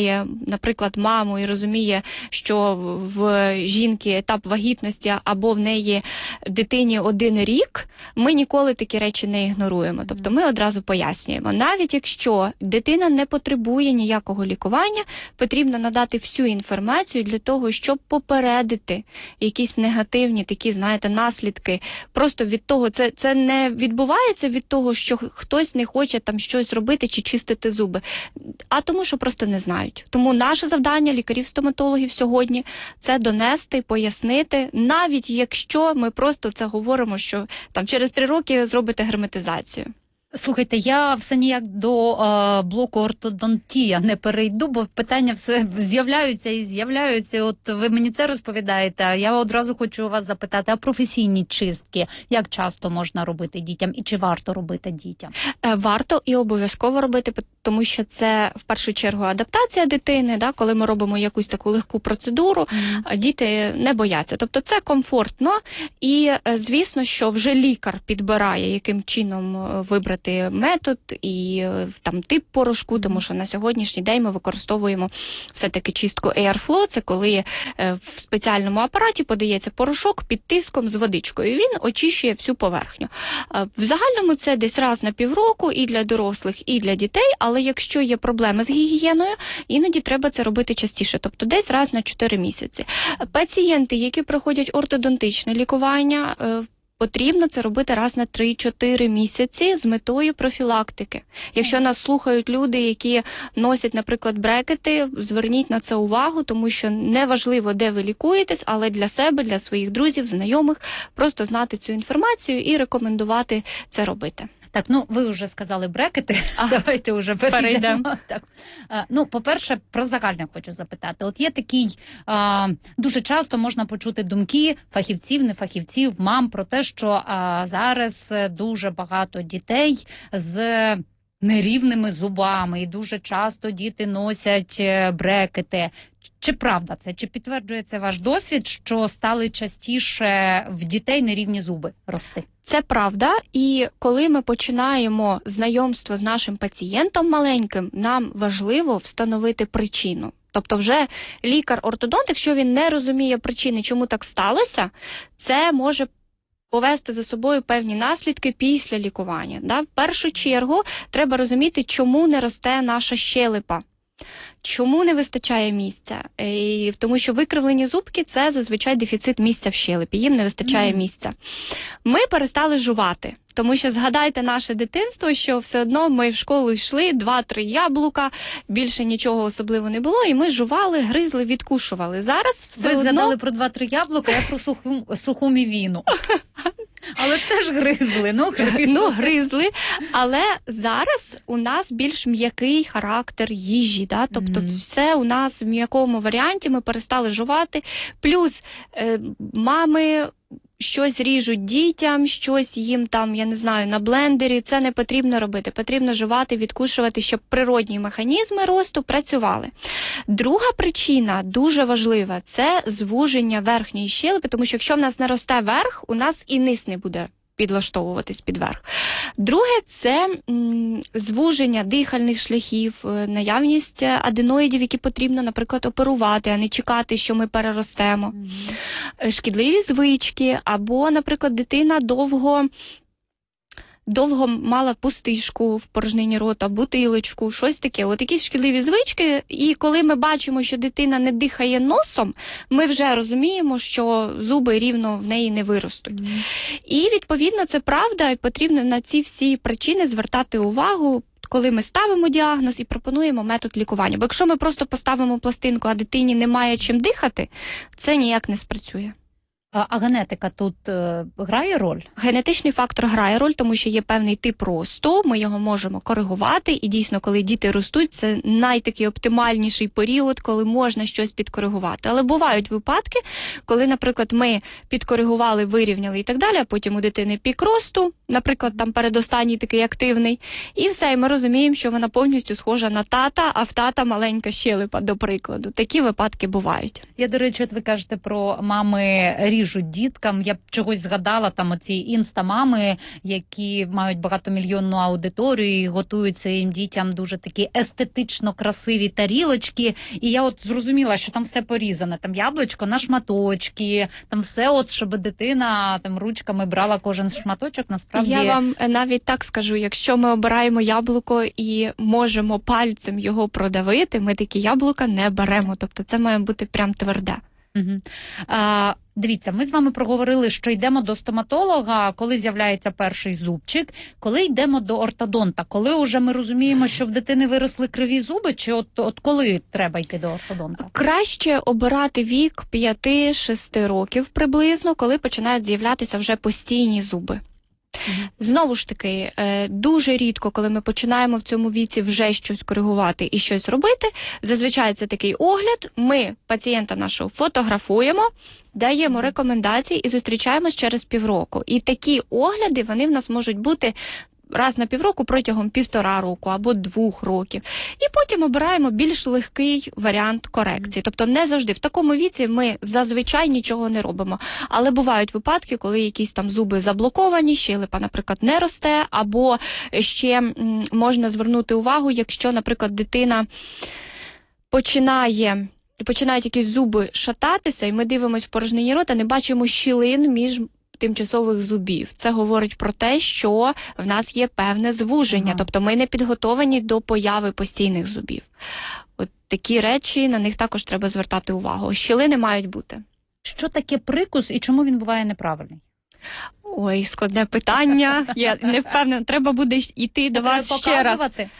має, наприклад, маму і розуміє, що в жінки етап вагітності або в неї дитині один рік, ми ніколи такі речі не ігноруємо. Тобто ми одразу пояснюємо. Навіть якщо дитина не потребує ніякого лікування, потрібно надати всю інформацію для того, щоб попередити якісь негативні такі, знаєте, наслідки. Просто від того, це, це не відбувається від того, що хтось не хоче там щось робити чи чистити зуби, а тому, що просто не знають. Тому наше завдання лікарів-стоматологів сьогодні – це донести, пояснити, навіть якщо ми просто це говоримо, що там через три роки зробите герметизацію. Слухайте, я все ніяк до е, блоку ортодонтія не перейду, бо питання все з'являються і з'являються. От ви мені це розповідаєте, а я одразу хочу у вас запитати, а професійні чистки як часто можна робити дітям і чи варто робити дітям? Е, варто і обов'язково робити, тому що це в першу чергу адаптація дитини, да, коли ми робимо якусь таку легку процедуру, mm. діти не бояться. Тобто це комфортно і, е, звісно, що вже лікар підбирає, яким чином вибрати метод і там тип порошку, тому що на сьогоднішній день ми використовуємо все-таки чистку Airflow, це коли в спеціальному апараті подається порошок під тиском з водичкою, і він очищує всю поверхню. В загальному це десь раз на півроку і для дорослих, і для дітей, але якщо є проблеми з гігієною, іноді треба це робити частіше, тобто десь раз на чотири місяці. Пацієнти, які проходять ортодонтичне лікування, потрібно це робити раз на три-чотири місяці з метою профілактики. Якщо нас слухають люди, які носять, наприклад, брекети, зверніть на це увагу, тому що неважливо, де ви лікуєтесь, але для себе, для своїх друзів, знайомих, просто знати цю інформацію і рекомендувати це робити. Так, ну ви вже сказали брекети, а, давайте вже перейдемо. перейдемо. Так. А, ну, по-перше, про загальне хочу запитати. От є такий, а, дуже часто можна почути думки фахівців, нефахівців, мам про те, що а, зараз дуже багато дітей з нерівними зубами і дуже часто діти носять брекети. Чи правда це? Чи підтверджує це ваш досвід, що стали частіше в дітей нерівні зуби рости? Це правда, і коли ми починаємо знайомство з нашим пацієнтом маленьким, нам важливо встановити причину. Тобто вже лікар-ортодонт, якщо він не розуміє причини, чому так сталося, це може повести за собою певні наслідки після лікування. Да? В першу чергу треба розуміти, чому не росте наша щелепа. Чому не вистачає місця? І, тому що викривлені зубки – це зазвичай дефіцит місця в щелепі, їм не вистачає mm. місця. Ми перестали жувати, тому що згадайте наше дитинство, що все одно ми в школу йшли, два-три яблука, більше нічого особливо не було, і ми жували, гризли, відкушували. Зараз все Ви одно... згадали про два-три яблука, я про суху, суху мівіну. Але ж теж гризли, ну гризли. Ну, гризли, але зараз у нас більш м'який характер їжі, да? Тобто mm. все у нас в м'якому варіанті, ми перестали жувати, плюс е, мами щось ріжуть дітям, щось їм там, я не знаю, на блендері, це не потрібно робити, потрібно жувати, відкушувати, щоб природні механізми росту працювали. Друга причина, дуже важлива, це звуження верхньої щелепи, тому що якщо в нас не росте верх, у нас і низ не буде підлаштовуватись під верх. Друге – це м, звуження дихальних шляхів, наявність аденоїдів, які потрібно, наприклад, оперувати, а не чекати, що ми переростемо. Mm-hmm. Шкідливі звички, або, наприклад, дитина довго довго мала пустишку в порожнині рота, бутилочку, щось таке. От якісь шкідливі звички, і коли ми бачимо, що дитина не дихає носом, ми вже розуміємо, що зуби рівно в неї не виростуть. Mm. І, відповідно, це правда, і потрібно на ці всі причини звертати увагу, коли ми ставимо діагноз і пропонуємо метод лікування. Бо якщо ми просто поставимо пластинку, а дитині немає чим дихати, це ніяк не спрацює. А генетика тут е, грає роль? Генетичний фактор грає роль, тому що є певний тип росту, ми його можемо коригувати, і дійсно, коли діти ростуть, це найтакий оптимальніший період, коли можна щось підкоригувати. Але бувають випадки, коли, наприклад, ми підкоригували, вирівняли і так далі, а потім у дитини пік росту, наприклад, там передостанній такий активний, і все, і ми розуміємо, що вона повністю схожа на тата, а в тата маленька щелепа, до прикладу. Такі випадки бувають. Я, до речі, от ви кажете про мами ріжуть пишуть діткам. Я б чогось згадала, там оці інстамами, які мають багатомільйонну аудиторію і готують своїм дітям дуже такі естетично красиві тарілочки. І я от зрозуміла, що там все порізане. Там яблучко на шматочки, там все от, щоб дитина там ручками брала кожен шматочок, насправді... Я вам навіть так скажу, якщо ми обираємо яблуко і можемо пальцем його продавити, ми такі яблука не беремо. Тобто це має бути прям тверде. Угу. А, дивіться, ми з вами проговорили, що йдемо до стоматолога, коли з'являється перший зубчик, коли йдемо до ортодонта, коли вже ми розуміємо, що в дитини виросли криві зуби, чи от, от коли треба йти до ортодонта? Краще обирати вік п'ять-шість років приблизно, коли починають з'являтися вже постійні зуби. Mm-hmm. Знову ж таки, дуже рідко, коли ми починаємо в цьому віці вже щось коригувати і щось робити, зазвичай це такий огляд, ми пацієнта нашого фотографуємо, даємо рекомендації і зустрічаємось через півроку. І такі огляди, вони в нас можуть бути раз на півроку протягом півтора року або двох років. І потім обираємо більш легкий варіант корекції. Тобто не завжди. В такому віці ми зазвичай нічого не робимо. Але бувають випадки, коли якісь там зуби заблоковані, щелепа, наприклад, не росте, або ще м, можна звернути увагу, якщо, наприклад, дитина починає... починають якісь зуби шататися, і ми дивимося в порожнині рота, не бачимо щілин між тимчасових зубів. Це говорить про те, що в нас є певне звуження, ага. Тобто ми не підготовані до появи постійних зубів. От такі речі, на них також треба звертати увагу. Щілини мають бути. Що таке прикус і чому він буває неправильний? Ой, складне питання. Я не впевнена, треба буде йти до вас ще раз.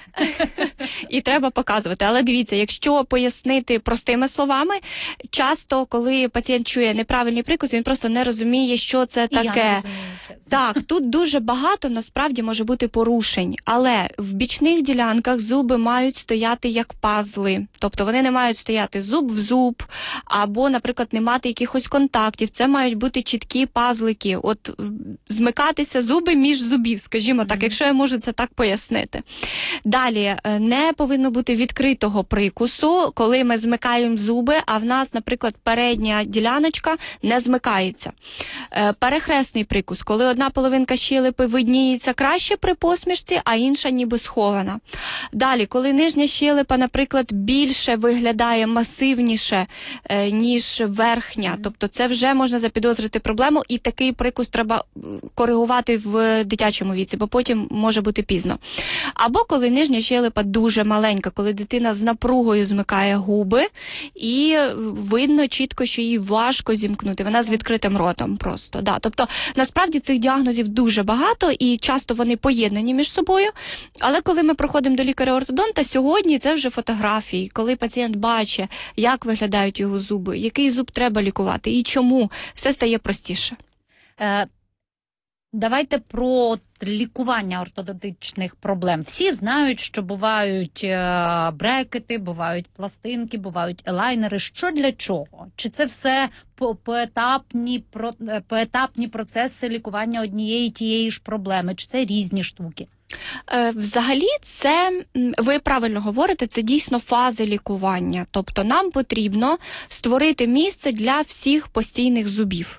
І треба показувати. Але дивіться, якщо пояснити простими словами, часто, коли пацієнт чує неправильний прикус, він просто не розуміє, що це таке. Я не розумію, чесно. Так, тут дуже багато насправді може бути порушень, але в бічних ділянках зуби мають стояти як пазли. Тобто вони не мають стояти зуб в зуб, або, наприклад, не мати якихось контактів. Це мають бути чіткі пазлики. От змикатися зуби між зубів, скажімо mm-hmm. так, якщо я можу це так пояснити. Далі, не повинно бути відкритого прикусу, коли ми змикаємо зуби, а в нас, наприклад, передня діляночка не змикається. Перехресний прикус, коли одна половинка щелепи видніється краще при посмішці, а інша ніби схована. Далі, коли нижня щелепа, наприклад, більше виглядає масивніше, ніж верхня, mm-hmm. тобто це вже можна запідозрити проблему, і такий прикус треба коригувати в дитячому віці, бо потім може бути пізно. Або коли нижня щелепа дуже маленька, коли дитина з напругою змикає губи, і видно чітко, що їй важко зімкнути, вона з відкритим ротом просто. Да. Тобто, насправді цих діагнозів дуже багато, і часто вони поєднані між собою, але коли ми проходимо до лікаря-ортодонта, сьогодні це вже фотографії, коли пацієнт бачить, як виглядають його зуби, який зуб треба лікувати і чому, все стає простіше. Е, давайте про лікування ортодонтичних проблем. Всі знають, що бувають е, брекети, бувають пластинки, бувають елайнери. Що для чого? Чи це все по, поетапні, про, поетапні процеси лікування однієї тієї ж проблеми? Чи це різні штуки? Взагалі, це, ви правильно говорите, це дійсно фази лікування. Тобто нам потрібно створити місце для всіх постійних зубів.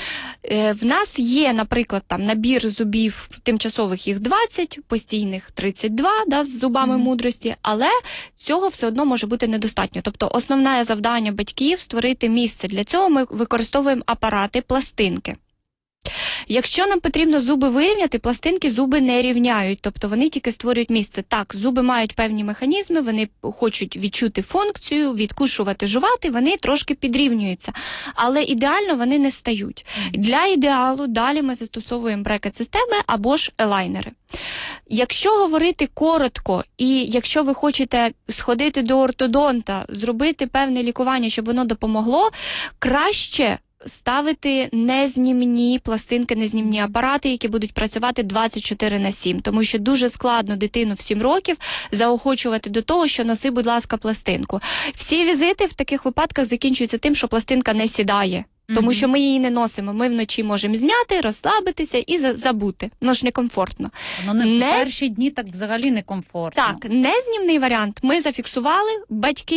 В нас є, наприклад, там набір зубів тимчасових, їх двадцять, постійних тридцять два, да, з зубами mm-hmm. мудрості, але цього все одно може бути недостатньо. Тобто основне завдання батьків – створити місце. Для цього ми використовуємо апарати, пластинки. Якщо нам потрібно зуби вирівняти, пластинки зуби не рівняють, тобто вони тільки створюють місце. Так, зуби мають певні механізми, вони хочуть відчути функцію, відкушувати, жувати, вони трошки підрівнюються, але ідеально вони не стають. Для ідеалу далі ми застосовуємо брекет-системи або ж елайнери. Якщо говорити коротко, і якщо ви хочете сходити до ортодонта, зробити певне лікування, щоб воно допомогло, краще ставити незнімні пластинки, незнімні апарати, які будуть працювати двадцять чотири на сім, тому що дуже складно дитину в сім років заохочувати до того, що носи, будь ласка, пластинку. Всі візити в таких випадках закінчуються тим, що пластинка не сідає. Тому що ми її не носимо. Ми вночі можемо зняти, розслабитися і за- забути. Ну ж некомфортно. Ну, не, не... перші дні так взагалі некомфортно. Так, незнімний варіант ми зафіксували, батьки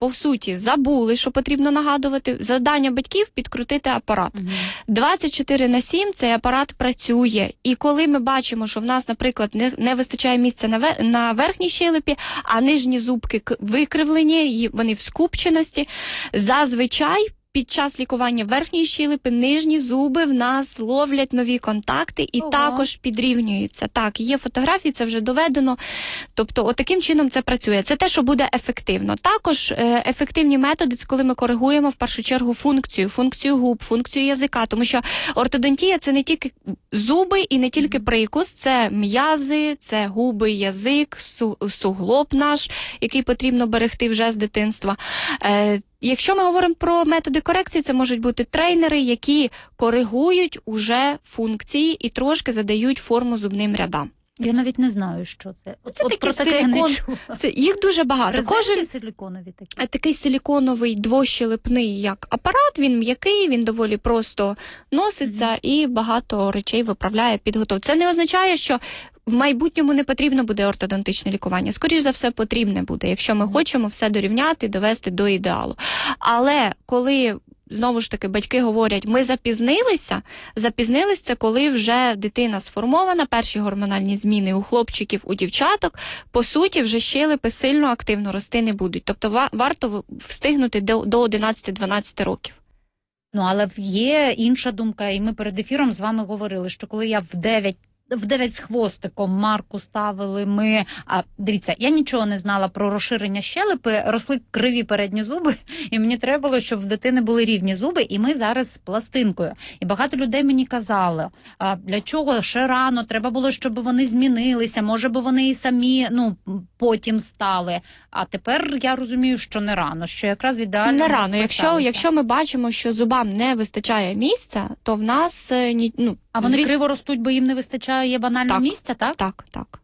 по суті, забули, що потрібно нагадувати. Завдання батьків – підкрутити апарат. Мгм. двадцять чотири на сім цей апарат працює. І коли ми бачимо, що в нас, наприклад, не, не вистачає місця на, ве, на верхній щелепі, а нижні зубки к- викривлені, ї- вони в скупченості, зазвичай під час лікування верхньої щелепи нижні зуби в нас ловлять нові контакти і Ого. також підрівнюються. Так, є фотографії, це вже доведено. Тобто, отаким чином це працює. Це те, що буде ефективно. Також е, ефективні методи, це коли ми коригуємо в першу чергу функцію, функцію губ, функцію язика, тому що ортодонтія – це не тільки зуби і не тільки прикус, це м'язи, це губи, язик, су- суглоб наш, який потрібно берегти вже з дитинства. Е, Якщо ми говоримо про методи корекції, це можуть бути тренери, які коригують уже функції і трошки задають форму зубним рядам. Я навіть не знаю, що це. От, Це от такі про таке я не силікон- чула. Це, їх дуже багато. Резинки Кожен силіконові такі. а такий силіконовий двощелепний як апарат, він м'який, він доволі просто носиться Мгм. і багато речей виправляє, підготовлює. Це не означає, що в майбутньому не потрібно буде ортодонтичне лікування. Скоріш за все, потрібне буде, якщо ми хочемо все дорівняти, довести до ідеалу. Але коли знову ж таки батьки говорять, ми запізнилися, запізнилися це коли вже дитина сформована, перші гормональні зміни у хлопчиків, у дівчаток, по суті, вже щелепи сильно активно рости не будуть. Тобто ва- варто встигнути до, до одинадцяти-дванадцяти років. Ну, але є інша думка, і ми перед ефіром з вами говорили, що коли я в дев'ять в дев'ять з хвостиком марку ставили ми. А дивіться, я нічого не знала про розширення щелепи, росли криві передні зуби, і мені треба було, щоб в дитини були рівні зуби, і ми зараз з пластинкою. І багато людей мені казали, а для чого ще рано, треба було, щоб вони змінилися, може би вони і самі, ну, потім стали. А тепер я розумію, що не рано, що якраз ідеально Не рано. Якщо, вписалися. якщо ми бачимо, що зубам не вистачає місця, то в нас е, ні, ну, А вони звід- криво ростуть, бо їм не вистачає є банально Так. місця, так? Так, так.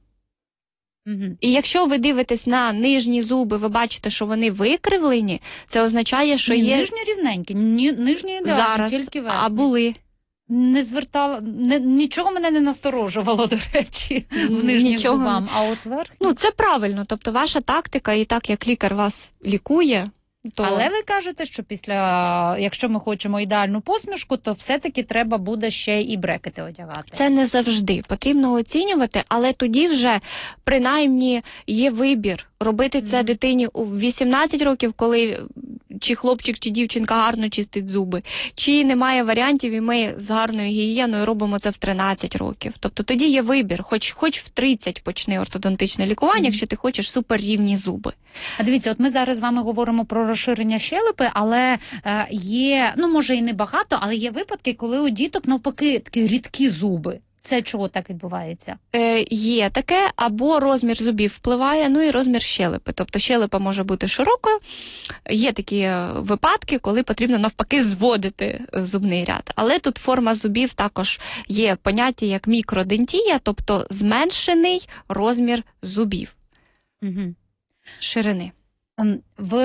Угу. І якщо ви дивитесь на нижні зуби, ви бачите, що вони викривлені, це означає, що Ні, є нижні рівненькі, ні, нижні ідеальні, зараз, тільки верхні. а були. Не звертала, не, нічого мене не насторожувало, до речі, в нижніх Нічого. зубам, а от верхні. Ну, це правильно. Тобто ваша тактика, і так як лікар вас лікує, то Але ви кажете, що після, якщо ми хочемо ідеальну посмішку, то все-таки треба буде ще і брекети одягати. це не завжди потрібно оцінювати, але тоді вже принаймні є вибір робити це Мгм. дитині у вісімнадцять років, коли чи хлопчик, чи дівчинка гарно чистить зуби, чи немає варіантів, і ми з гарною гігієною робимо це в тринадцять років. Тобто тоді є вибір, хоч, хоч в тридцять почни ортодонтичне лікування, Мгм. якщо ти хочеш суперрівні зуби. А дивіться, от ми зараз з вами говоримо про розширення щелепи, але е, є, ну може і не багато, але є випадки, коли у діток навпаки такі рідкі зуби. Це чого так відбувається? Е, є таке, або розмір зубів впливає, ну і розмір щелепи. Тобто щелепа може бути широкою. Є такі е, випадки, коли потрібно навпаки зводити е, зубний ряд. Але тут форма зубів також є поняття як мікродентія, тобто зменшений розмір зубів, Угу. ширини. Ем,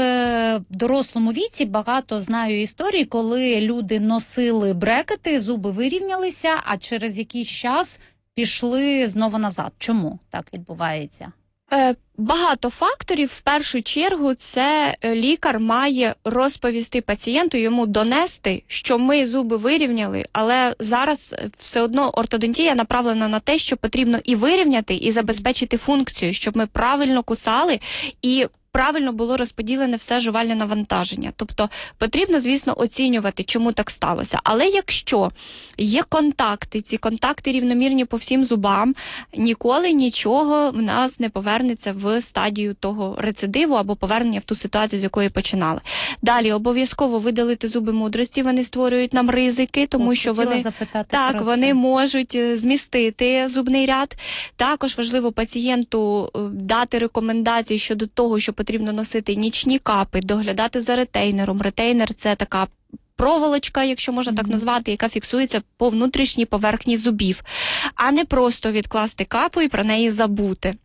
В дорослому віці багато знаю історій, коли люди носили брекети, зуби вирівнялися, а через якийсь час пішли знову назад. Чому так відбувається? Е, Багато факторів. В першу чергу це е, лікар має розповісти пацієнту, йому донести, що ми зуби вирівняли, але зараз е, все одно ортодонтія направлена на те, що потрібно і вирівняти, і забезпечити функцію, щоб ми правильно кусали і правильно було розподілене все жувальне навантаження. Тобто потрібно, звісно, оцінювати, чому так сталося. Але якщо є контакти, ці контакти рівномірні по всім зубам, ніколи нічого в нас не повернеться в стадію того рецидиву або повернення в ту ситуацію, з якої починали. Далі обов'язково видалити зуби мудрості, вони створюють нам ризики, тому О, що хотіла вони запитати так, про вони це. можуть е, змістити зубний ряд. Також важливо пацієнту е, дати рекомендації щодо того, що потрібно носити нічні капи, доглядати за ретейнером. Ретейнер – це така проволочка, якщо можна так Мгм. назвати, яка фіксується по внутрішній поверхні зубів, а не просто відкласти капу і про неї забути.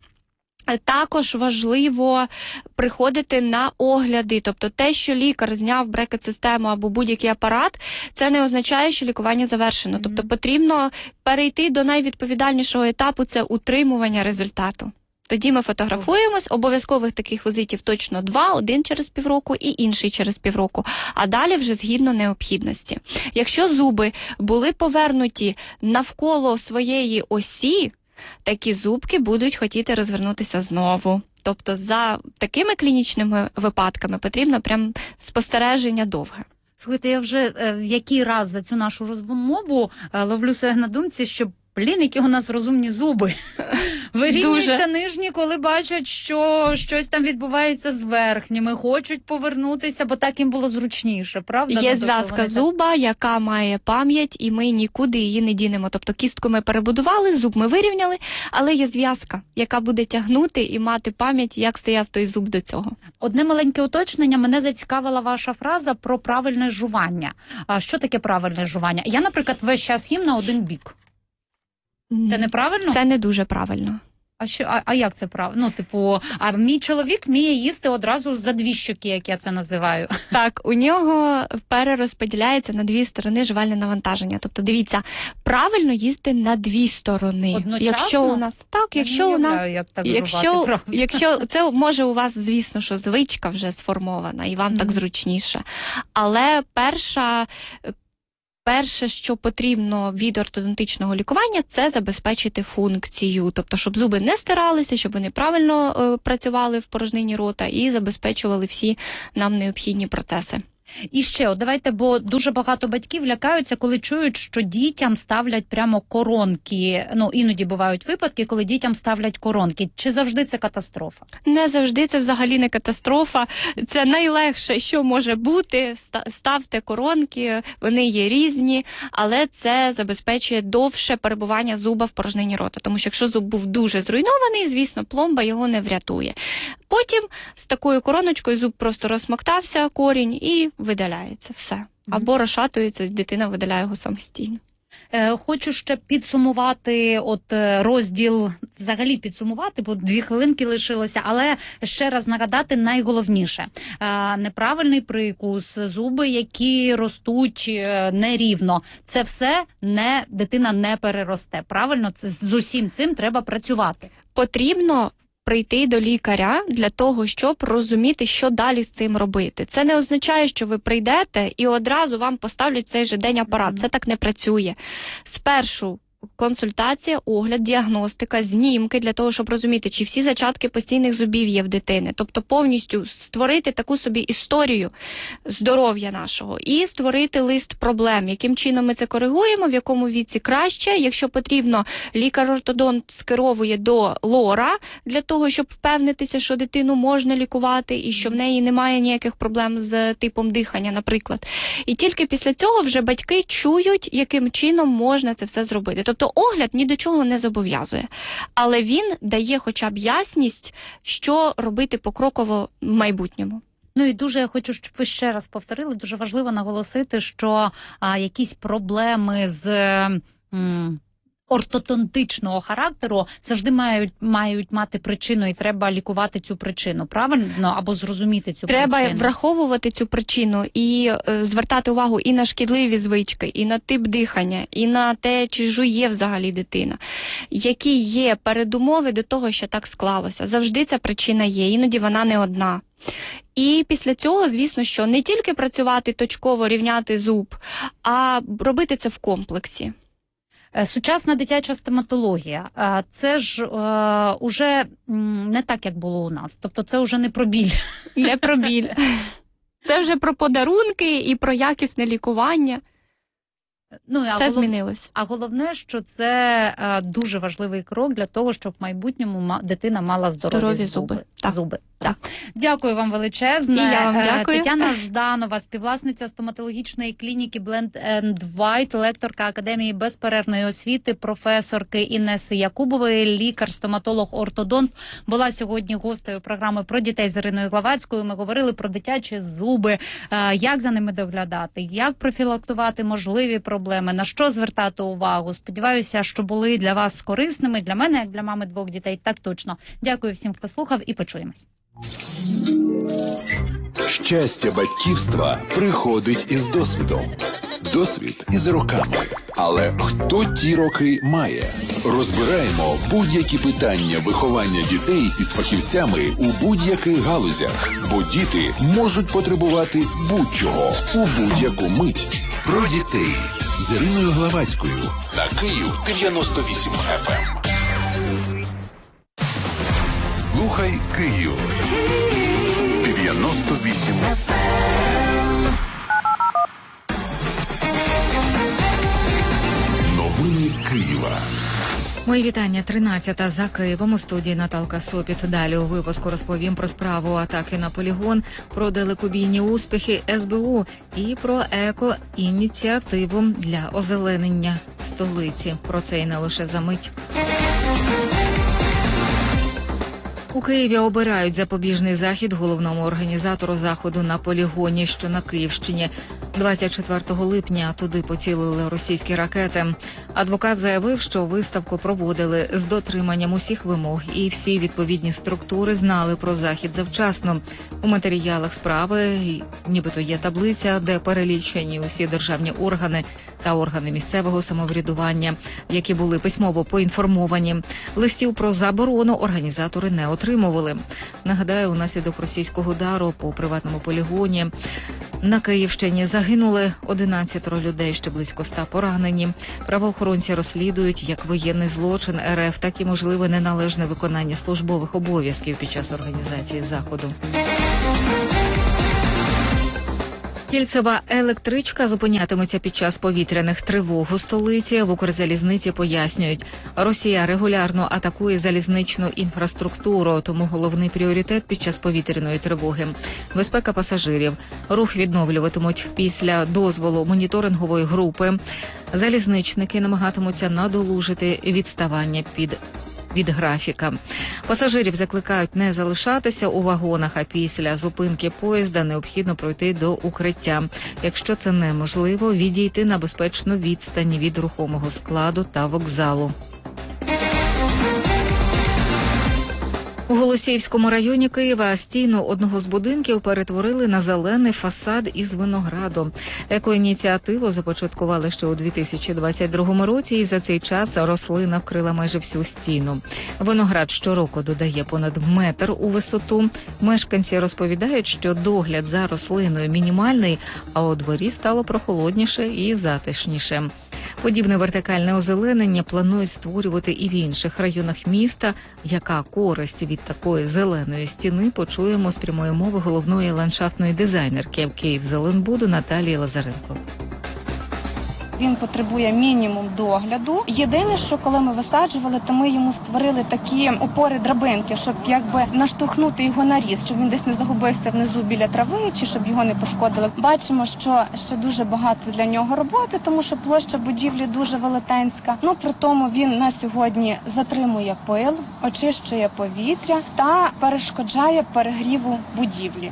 Також важливо приходити на огляди, тобто те, що лікар зняв брекет-систему або будь-який апарат, це не означає, що лікування завершено. Мгм. Тобто потрібно перейти до найвідповідальнішого етапу – це утримування результату. Тоді ми фотографуємось, обов'язкових таких візитів точно два, один через півроку і інший через півроку, а далі вже згідно необхідності. Якщо зуби були повернуті навколо своєї осі, такі зубки будуть хотіти розвернутися знову. Тобто за такими клінічними випадками потрібно прям спостереження довге. Слухайте, я вже е, в який раз за цю нашу розмову е, ловлю себе на думці, що блін, які у нас розумні зуби. Вирівнюються нижні, коли бачать, що щось там відбувається з верхніми, хочуть повернутися, бо так їм було зручніше, правда? Є ну, зв'язка тобто зуба, так... яка має пам'ять, і ми нікуди її не дінемо. Тобто кістку ми перебудували, зуб ми вирівняли, але є зв'язка, яка буде тягнути і мати пам'ять, як стояв той зуб до цього. Одне маленьке уточнення, мене зацікавила ваша фраза про правильне жування. А що таке правильне жування? Я, наприклад, весь час їм на один бік. Це неправильно? Це не дуже правильно. А що, а, а як це правильно? Ну, типу, а мій чоловік вміє їсти одразу за дві щоки, як я це називаю. Так, у нього перерозподіляється на дві сторони жувальне навантаження. Тобто, дивіться, правильно їсти на дві сторони. Одночасно? Якщо у нас так, Я якщо не у нас, уявляю, як так якщо, жувати, якщо це може у вас, звісно, що звичка вже сформована, і вам mm-hmm. так зручніше. Але перша Перше, що потрібно від ортодонтичного лікування, це забезпечити функцію. Тобто, щоб зуби не стиралися, щоб вони правильно е, працювали в порожнині рота і забезпечували всі нам необхідні процеси. І ще, от давайте, бо дуже багато батьків лякаються, коли чують, що дітям ставлять прямо коронки. Ну, іноді бувають випадки, коли дітям ставлять коронки. Чи завжди це катастрофа? Не завжди це взагалі не катастрофа. Це найлегше, що може бути. Ставте коронки, вони є різні, але це забезпечує довше перебування зуба в порожнині рота. Тому що якщо зуб був дуже зруйнований, звісно, пломба його не врятує. Потім з такою короночкою зуб просто розсмоктався, корінь, і видаляється все. Або розшатується, дитина видаляє його самостійно. Е, хочу ще підсумувати от розділ, взагалі підсумувати, бо дві хвилинки лишилося, але ще раз нагадати найголовніше. Е, неправильний прикус, зуби, які ростуть нерівно, це все не, дитина не переросте. Правильно? Це, з усім цим треба працювати. Потрібно прийти до лікаря для того, щоб розуміти, що далі з цим робити. Це не означає, що ви прийдете і одразу вам поставлять цей же день апарат. Mm-hmm. Це так не працює. Спершу консультація, огляд, діагностика, знімки для того, щоб розуміти, чи всі зачатки постійних зубів є в дитини. Тобто повністю створити таку собі історію здоров'я нашого і створити лист проблем, яким чином ми це коригуємо, в якому віці краще. Якщо потрібно, лікар-ортодонт скеровує до лора для того, щоб впевнитися, що дитину можна лікувати і що в неї немає ніяких проблем з типом дихання, наприклад. І тільки після цього вже батьки чують, яким чином можна це все зробити. Тобто огляд ні до чого не зобов'язує, але він дає хоча б ясність, що робити покроково в майбутньому. Ну і дуже я хочу, щоб ви ще раз повторили, дуже важливо наголосити, що а, якісь проблеми з м, ортодонтичного характеру завжди мають, мають мати причину, і треба лікувати цю причину, правильно? Або зрозуміти цю треба причину. Треба враховувати цю причину і е, звертати увагу і на шкідливі звички, і на тип дихання, і на те, чи жує взагалі дитина. Які є передумови до того, що так склалося. Завжди ця причина є, іноді вона не одна. І після цього, звісно, що не тільки працювати точково, рівняти зуб, а робити це в комплексі. Сучасна дитяча стоматологія, це ж е, уже не так, як було у нас. Тобто це вже не про біль. Не про біль. Це вже про подарунки і про якісне лікування. Ну, Все а голов... змінилось. А головне, що це е, дуже важливий крок для того, щоб в майбутньому ма... дитина мала здорові, здорові зуби. зуби. Так. зуби. Так. Дякую вам величезне. І я вам дякую. Тетяна Жданова, співвласниця стоматологічної клініки Blend and White, лекторка Академії безперервної освіти, професорки Інеси Якубової, лікар-стоматолог-ортодонт, була сьогодні гостею програми про дітей з Іриною Главацькою. Ми говорили про дитячі зуби, як за ними доглядати, як профілактувати можливі проблеми, на що звертати увагу. Сподіваюся, що були для вас корисними, для мене, як для мами двох дітей, так точно. Дякую всім, хто слухав, і почуємось. Щастя батьківства приходить із досвідом. Досвід із роками. Але хто ті роки має? Розбираємо будь-які питання виховання дітей із фахівцями у будь-яких галузях. Бо діти можуть потребувати будь-чого у будь-яку мить. Про дітей з Іриною Главацькою на Київ дев'яносто вісім еф ем. Слухай Київ дев'яносто вісім еф ем. Новини Києва. Мої вітання. тринадцята за Києвом. У студії Наталка Сопіт. Далі у випуску розповім про справу атаки на полігон, про далекобійні успіхи ес бе у і про еко-ініціативу для озеленення столиці. Про це і не лише за мить. У Києві обирають запобіжний захід головному організатору заходу на полігоні, що на Київщині. двадцять четвертого липня туди поцілили російські ракети. Адвокат заявив, що виставку проводили з дотриманням усіх вимог і всі відповідні структури знали про захід завчасно. У матеріалах справи нібито є таблиця, де перелічені усі державні органи та органи місцевого самоврядування, які були письмово поінформовані. Листів про заборону організатори не отримували. Нагадаю, унаслідок російського удару по приватному полігоні на Київщині загинули одинадцятеро людей, ще близько ста поранені. Правоохоронці розслідують як воєнний злочин ер еф, так і можливе неналежне виконання службових обов'язків під час організації заходу. Кільцева електричка зупинятиметься під час повітряних тривог у столиці. В Укрзалізниці пояснюють, Росія регулярно атакує залізничну інфраструктуру, тому головний пріоритет під час повітряної тривоги – безпека пасажирів. Рух відновлюватимуть після дозволу моніторингової групи. Залізничники намагатимуться надолужити відставання під від графіка. Пасажирів закликають не залишатися у вагонах, а після зупинки поїзда необхідно пройти до укриття. Якщо це неможливо, відійти на безпечну відстань від рухомого складу та вокзалу. У Голосіївському районі Києва стіну одного з будинків перетворили на зелений фасад із винограду. Екоініціативу започаткували ще у дві тисячі двадцять другому році, і за цей час рослина вкрила майже всю стіну. Виноград щороку додає понад метр у висоту. Мешканці розповідають, що догляд за рослиною мінімальний, а у дворі стало прохолодніше і затишніше. Подібне вертикальне озеленення планують створювати і в інших районах міста. Яка користь від такої зеленої стіни, почуємо з прямої мови головної ландшафтної дизайнерки Київзеленбуду Наталії Лазаренко. Він потребує мінімум догляду. Єдине, що коли ми висаджували, то ми йому створили такі опори-драбинки, щоб якби наштовхнути його на ріст, щоб він десь не загубився внизу біля трави, чи щоб його не пошкодили. Бачимо, що ще дуже багато для нього роботи, тому що площа будівлі дуже велетенська. Ну, при тому він на сьогодні затримує пил, очищує повітря та перешкоджає перегріву будівлі.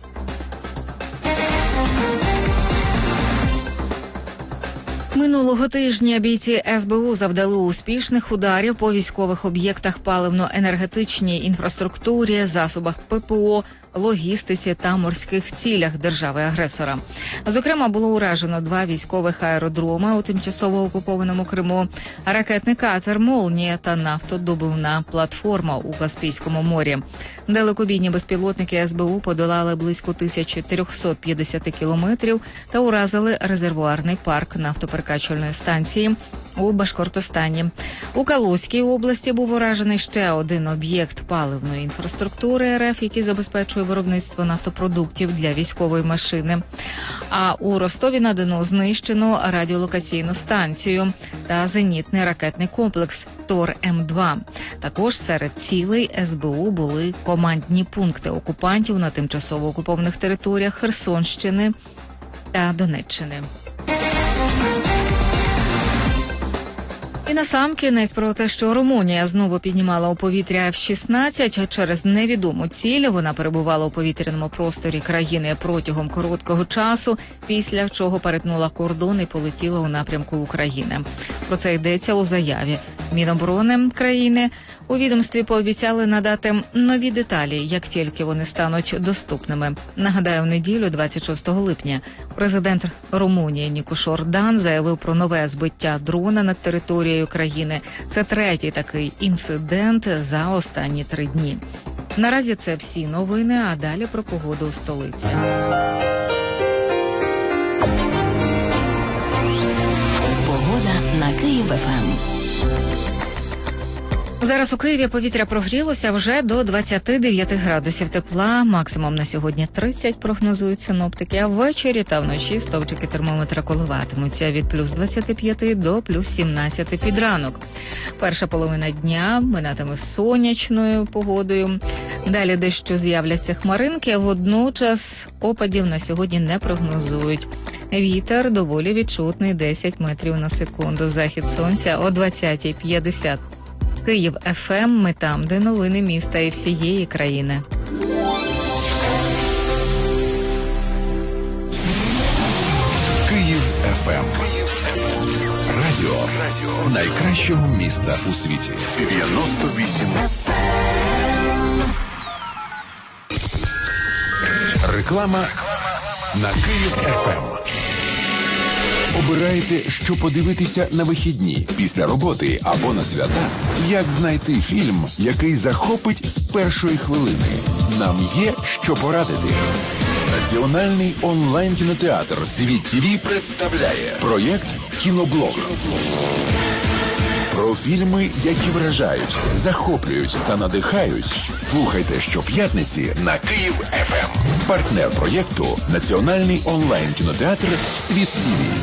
Минулого тижня бійці ес бе у завдали успішних ударів по військових об'єктах паливно-енергетичній інфраструктурі, засобах пе пе о, логістиці та морських цілях держави-агресора. Зокрема, було уражено два військових аеродроми у тимчасово окупованому Криму, ракетний катер «Молнія» та нафтодобувна платформа у Каспійському морі. Далекобійні безпілотники ес бе у подолали близько тисячі триста п'ятдесят кілометрів та уразили резервуарний парк нафтоперекачувальної станції у Башкортостані. У Калузькій області був уражений ще один об'єкт паливної інфраструктури ер еф, який забезпечує виробництво нафтопродуктів для військової машини. А у Ростові-на-Дону знищено радіолокаційну станцію та зенітний ракетний комплекс Тор ем два. Також серед цілей ес бе у були командні пункти окупантів на тимчасово окупованих територіях Херсонщини та Донеччини. І насамкінець про те, що Румунія знову піднімала у повітря еф шістнадцять через невідому ціль. Вона перебувала у повітряному просторі країни протягом короткого часу, після чого перетнула кордон і полетіла у напрямку України. Про це йдеться у заяві Міноборони країни у відомстві пообіцяли надати нові деталі, як тільки вони стануть доступними. Нагадаю, в неділю, двадцять шостого липня, президент Румунії Нікуш Ордан заявив про нове збиття дрона над територією країни. Це третій такий інцидент за останні три дні. Наразі це всі новини, а далі про погоду у столиці. Погода на Київ-ФМ. Зараз у Києві повітря прогрілося вже до двадцяти дев'яти градусів тепла. Максимум на сьогодні тридцять, прогнозують синоптики. А ввечері та вночі стовпчики термометра коливатимуться від плюс двадцяти п'яти до плюс сімнадцяти під ранок. Перша половина дня минатиме сонячною погодою. Далі дещо з'являться хмаринки, а водночас опадів на сьогодні не прогнозують. Вітер доволі відчутний, десять метрів на секунду. Захід сонця о двадцятій п'ятдесят. Київ ФМ, ми там, де новини міста і всієї країни. Київ ФМ. Радіо найкращого міста у світі. дев'яносто вісім. Реклама на Київ ФМ. Обираєте, що подивитися на вихідні, після роботи або на свята? Як знайти фільм, який захопить з першої хвилини? Нам є що порадити. Національний онлайн-кінотеатр «Світ ТІВІ» представляє проєкт «Кіноблог». Про фільми, які вражають, захоплюють та надихають. Слухайте щоп'ятниці на Київ ФМ. Партнер проєкту – Національний онлайн-кінотеатр «Світ ТІВІ».